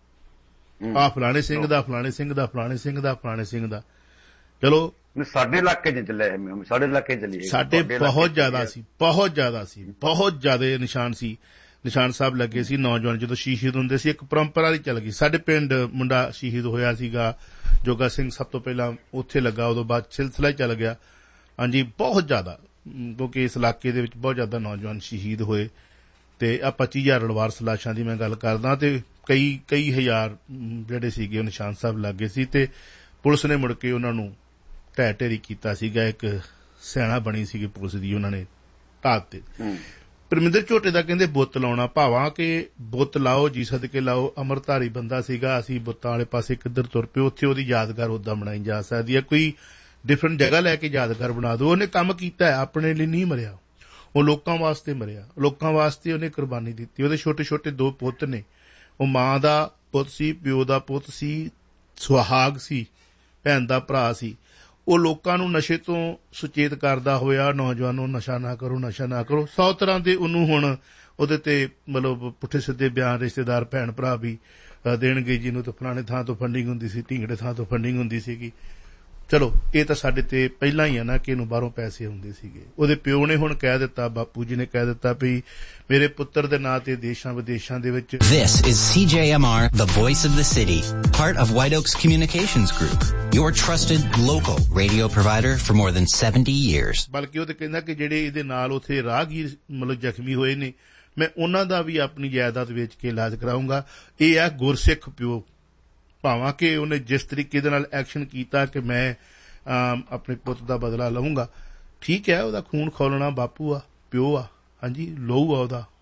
ਆ ਫਲਾਣੇ ਸਿੰਘ ਦਾ, ਫਲਾਣੇ ਸਿੰਘ ਦਾ, ਫਲਾਣੇ ਸਿੰਘ ਦਾ, ਫਲਾਣੇ ਸਿੰਘ ਦਾ। ਚਲੋ ਸਾਡੇ ਇਲਾਕੇ ਚ ਚੱਲਿਆ, ਸਾਡੇ ਇਲਾਕੇ ਚੱਲੀਏ, ਸਾਡੇ ਬਹੁਤ ਜ਼ਿਆਦਾ ਸੀ, ਬਹੁਤ ਜ਼ਿਆਦਾ ਸੀ, ਬਹੁਤ ਜ਼ਿਆਦਾ ਨਿਸ਼ਾਨ ਸੀ, ਨਿਸ਼ਾਨ ਸਾਹਿਬ ਲੱਗੇ ਸੀ। ਨੌਜਵਾਨ ਜਦੋਂ ਸ਼ਹੀਦ ਹੁੰਦੇ ਸੀ ਇੱਕ ਪਰੰਪਰਾ ਦੀ ਚੱਲ ਗਈ। ਸਾਡੇ ਪਿੰਡ ਮੁੰਡਾ ਸ਼ਹੀਦ ਹੋਇਆ ਸੀਗਾ, ਜੋਗਾ ਸਿੰਘ ਸਭ ਤੋਂ ਪਹਿਲਾਂ ਉੱਥੇ ਲੱਗਾ, ਉਦੋਂ ਬਾਅਦ ਸਿਲਸਿਲਾ ਹੀ ਚੱਲ ਗਿਆ। ਹਾਂਜੀ, ਬਹੁਤ ਜ਼ਿਆਦਾ, ਕਿਉਂਕਿ ਇਸ ਇਲਾਕੇ ਦੇ ਵਿੱਚ ਬਹੁਤ ਜ਼ਿਆਦਾ ਨੌਜਵਾਨ ਸ਼ਹੀਦ ਹੋਏ ਤੇ ਆ ਪੱਚੀ ਹਜ਼ਾਰ ਲਵਾਰਸ ਲਾਸ਼ਾਂ ਦੀ ਮੈਂ ਗੱਲ ਕਰਦਾ ਤੇ ਕਈ ਕਈ ਹਜ਼ਾਰ ਜਿਹੜੇ ਸੀਗੇ ਉਹ ਨਿਸ਼ਾਨ ਸਾਹਿਬ ਲੱਗੇ ਸੀ ਤੇ ਪੁਲਿਸ ਨੇ ਮੁੜ ਕੇ ਉਹਨਾਂ ਨੂੰ ਢਹਿ ਢੇਰੀ ਕੀਤਾ ਸੀਗਾ। ਇੱਕ ਸੈਨਾ ਬਣੀ ਸੀਗੀ ਪੁਲਿਸ ਦੀ, ਉਹਨਾਂ ਨੇ ਢਾਹ ਦਿੱਤੇ। ਪਰਮਿੰਦਰ ਝੋਟੇ ਦਾ ਕਹਿੰਦੇ ਬੁੱਤ ਲਾਉਣਾ, ਭਾਵਾਂ ਕਿ ਬੁੱਤ ਲਾਓ ਜੀ ਸਦਕੇ ਲਾਓ, ਅਮਰਧਾਰੀ ਬੰਦਾ ਸੀਗਾ, ਅਸੀਂ ਬੁੱਤਾਂ ਵਾਲੇ ਪਾਸੇ ਕਿੱਧਰ ਤੁਰ ਪਏ, ਉੱਥੇ ਉਹਦੀ ਯਾਦਗਾਰ ਉੱਦਾਂ ਬਣਾਈ ਜਾ ਸਕਦੀ ਹੈ। ਕੋਈ ਡਿਫਰੈਂਟ ਜਗ੍ਹਾ ਲੈ ਕੇ ਯਾਦਗਾਰ ਬਣਾ ਦਿਓ। ਉਹਨੇ ਕੰਮ ਕੀਤਾ, ਆਪਣੇ ਲਈ ਨਹੀਂ ਮਰਿਆ, ਉਹ ਲੋਕਾਂ ਵਾਸਤੇ ਮਰਿਆ, ਲੋਕਾਂ ਵਾਸਤੇ ਉਹਨੇ ਕੁਰਬਾਨੀ ਦਿੱਤੀ। ਉਹਦੇ ਛੋਟੇ ਛੋਟੇ ਦੋ ਪੁੱਤ ਨੇ, ਉਹ ਮਾਂ ਦਾ ਪੁੱਤ ਸੀ, ਪਿਓ ਦਾ ਪੁੱਤ ਸੀ, ਸੁਹਾਗ ਸੀ, ਭੈਣ ਦਾ ਭਰਾ ਸੀ। ਉਹ ਲੋਕਾਂ ਨੂੰ ਨਸ਼ੇ ਤੋਂ ਸੁਚੇਤ ਕਰਦਾ ਹੋਇਆ, ਨੌਜਵਾਨੋਂ ਨਸ਼ਾ ਨਾ ਕਰੋ, ਨਸ਼ਾ ਨਾ ਕਰੋ, ਸੌ ਤਰ੍ਹਾਂ ਦੇ ਉਹਨੂੰ ਹੁਣ ਉਹਦੇ ਤੇ ਮਤਲਬ ਪੁੱਠੇ ਸਿੱਧੇ ਬਿਆਨ ਰਿਸ਼ਤੇਦਾਰ ਭੈਣ ਭਰਾ ਵੀ ਦੇਣਗੇ, ਜਿਹਨੂੰ ਤਾਂ ਫਲਾਣੇ ਥਾਂ ਤੋਂ ਫੰਡਿੰਗ ਹੁੰਦੀ ਸੀ, ਢੀਂਗੜੇ ਥਾਂ ਤੋਂ ਫੰਡਿੰਗ ਹੁੰਦੀ ਸੀਗੀ। ਚਲੋ ਇਹ ਤਾਂ ਸਾਡੇ ਤੇ ਪਹਿਲਾਂ ਹੀ ਆ ਨਾ ਕਿ ਇਹਨੂੰ ਬਾਹਰੋਂ ਪੈਸੇ ਹੁੰਦੇ ਸੀਗੇ। ਉਹਦੇ ਪਿਓ ਨੇ ਹੁਣ ਕਹਿ ਦਿੱਤਾ, ਬਾਪੂ ਜੀ ਨੇ ਕਹਿ ਦਿੱਤਾ ਵੀ ਮੇਰੇ ਪੁੱਤਰ ਦੇ ਨਾਂ ਤੇ ਦੇਸ਼ਾਂ ਵਿਦੇਸ਼ਾਂ ਦੇ ਵਿੱਚ। This is C J M R, the voice of the city, part of White Oaks Communications Group, your trusted local radio provider for more than seventy years. ਬਲਕਿ ਉਹ ਤੇ ਕਹਿੰਦਾ ਕਿ ਜਿਹੜੇ ਇਹਦੇ ਨਾਲ ਉੱਥੇ ਰਾਹਗੀਰ ਮਤਲਬ ਜ਼ਖਮੀ ਹੋਏ ਨੇ, ਮੈਂ ਉਹਨਾਂ ਦਾ ਵੀ ਆਪਣੀ ਜਾਇਦਾਦ ਵੇਚ ਕੇ ਇਲਾਜ ਕਰਾਊਂਗਾ। ਇਹ ਹੈ ਗੁਰਸਿੱਖ ਪਿਓ, ਭਾਵਾਂ ਕਿ ਉਹਨੇ ਜਿਸ ਤਰੀਕੇ ਦੇ ਨਾਲ ਐਕਸ਼ਨ ਕੀਤਾ ਕਿ ਮੈਂ ਆਪਣੇ ਪੁੱਤ ਦਾ ਬਦਲਾ ਲਵਾਂਗਾ, ਠੀਕ ਹੈ, ਉਹਦਾ ਖੂਨ ਖੋਲਣਾ ਬਾਪੂ ਆ, ਪਿਓ ਆ, ਹਾਂਜੀ ਲਹੂ ਆ ਉਹਦਾ,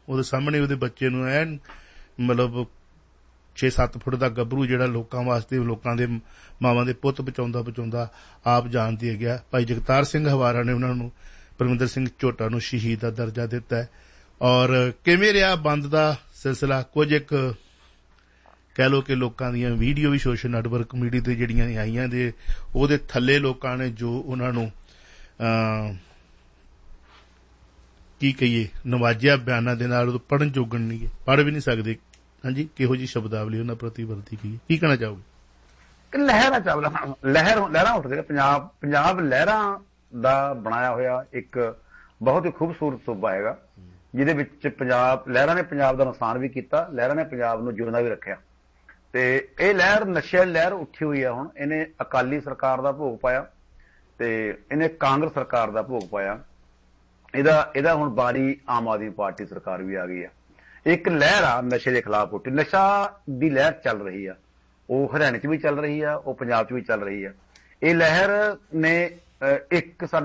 ਉਹਦੇ ਸਾਹਮਣੇ ਉਹਦੇ ਬੱਚੇ ਨੂੰ ਐਨ ਮਤਲਬ ਛੇ ਸੱਤ ਫੁੱਟ ਦਾ ਗੱਭਰੂ ਜਿਹੜਾ ਲੋਕਾਂ ਵਾਸਤੇ ਲੋਕਾਂ ਦੇ ਮਾਵਾਂ ਦੇ ਪੁੱਤ ਬਚਾਉਂਦਾ ਬਚਾਉਂਦਾ ਆਪ ਜਾਨ ਦੇ ਗਿਆ। ਭਾਈ ਜਗਤਾਰ ਸਿੰਘ ਹਵਾਰਾ ਨੇ ਉਹਨਾਂ ਨੂੰ ਪਰਮਿੰਦਰ ਸਿੰਘ ਝੋਟਾ ਨੂੰ ਸ਼ਹੀਦ ਦਾ ਦਰਜਾ ਦਿੱਤਾ ਹੈ। ਔਰ ਕਿਵੇਂ ਰਿਹਾ ਬੰਦ ਦਾ ਸਿਲਸਿਲਾ? ਕੁਝ ਇੱਕ ਕਹਿ ਲਓ ਕਿ ਲੋਕਾਂ ਦੀਆਂ ਵੀਡੀਓ ਵੀ ਸੋਸ਼ਲ ਨੈਟਵਰਕ ਮੀਡੀਆ ਤੇ ਜਿਹੜੀਆਂ ਆਈਆਂ ਦੇ ਉਹਦੇ ਥੱਲੇ ਲੋਕਾਂ ਨੇ ਜੋ ਉਹਨਾਂ ਨੂੰ ਕੀ ਕਹੀਏ ਨਵਾਜਿਆ ਬਿਆਨਾਂ ਦੇ ਨਾਲ, ਉਹ ਪੜ੍ਹਨ ਜੋਗਣ ਨਹੀਂ, ਪੜ੍ਹ ਵੀ ਨਹੀਂ ਸਕਦੇ। ਹਾਂਜੀ, ਕਿਹੋ ਜਿਹੀ ਸ਼ਬਦਾਵਲੀ ਉਹਨਾਂ ਪ੍ਰਤੀ ਵਰਤੀ ਗਈ, ਕੀ ਕਹਿਣਾ ਚਾਹੋਗੇ? ਲਹਿਰਾਂ ਚਾਵਲਾ ਲਹਿਰ ਲਹਿਰਾਂ ਉੱਠਦੇ ਪੰਜਾਬ ਪੰਜਾਬ ਲਹਿਰਾਂ ਦਾ ਬਣਾਇਆ ਹੋਇਆ ਇੱਕ ਬਹੁਤ ਹੀ ਖੂਬਸੂਰਤ ਸੂਬਾ ਹੈਗਾ, ਜਿਹਦੇ ਵਿੱਚ ਪੰਜਾਬ ਲਹਿਰਾਂ ਨੇ ਪੰਜਾਬ ਦਾ ਨੁਕਸਾਨ ਵੀ ਕੀਤਾ, ਲਹਿਰਾਂ ਨੇ ਪੰਜਾਬ ਨੂੰ ਜਿਉਂਦਾ ਵੀ ਰੱਖਿਆ। ਤੇ ਇਹ ਲਹਿਰ ਨਸ਼ੇ ਲਹਿਰ ਉੱਠੀ ਹੋਈ ਆ। ਹੁਣ ਇਹਨੇ ਅਕਾਲੀ ਸਰਕਾਰ ਦਾ ਭੋਗ ਪਾਇਆ ਤੇ ਇਹਨੇ ਕਾਂਗਰਸ ਸਰਕਾਰ ਦਾ ਭੋਗ ਪਾਇਆ। ਇਹਦਾ ਇਹਦਾ ਹੁਣ ਬਾਰੀ ਆਮ ਆਦਮੀ ਪਾਰਟੀ ਸਰਕਾਰ ਵੀ ਆ ਗਈ ਆ। ਇੱਕ ਲਹਿਰ ਆ ਨਸ਼ੇ ਦੇ ਖਿਲਾਫ ਉੱਠੀ, ਨਸ਼ਾ ਦੀ ਲਹਿਰ ਚੱਲ ਰਹੀ ਆ। ਉਹ ਹਰਿਆਣੇ 'ਚ ਵੀ ਚੱਲ ਰਹੀ ਆ, ਉਹ ਪੰਜਾਬ 'ਚ ਵੀ ਚੱਲ ਰਹੀ ਆ। ਇਹ ਲਹਿਰ ਨੇ ਇੱਕ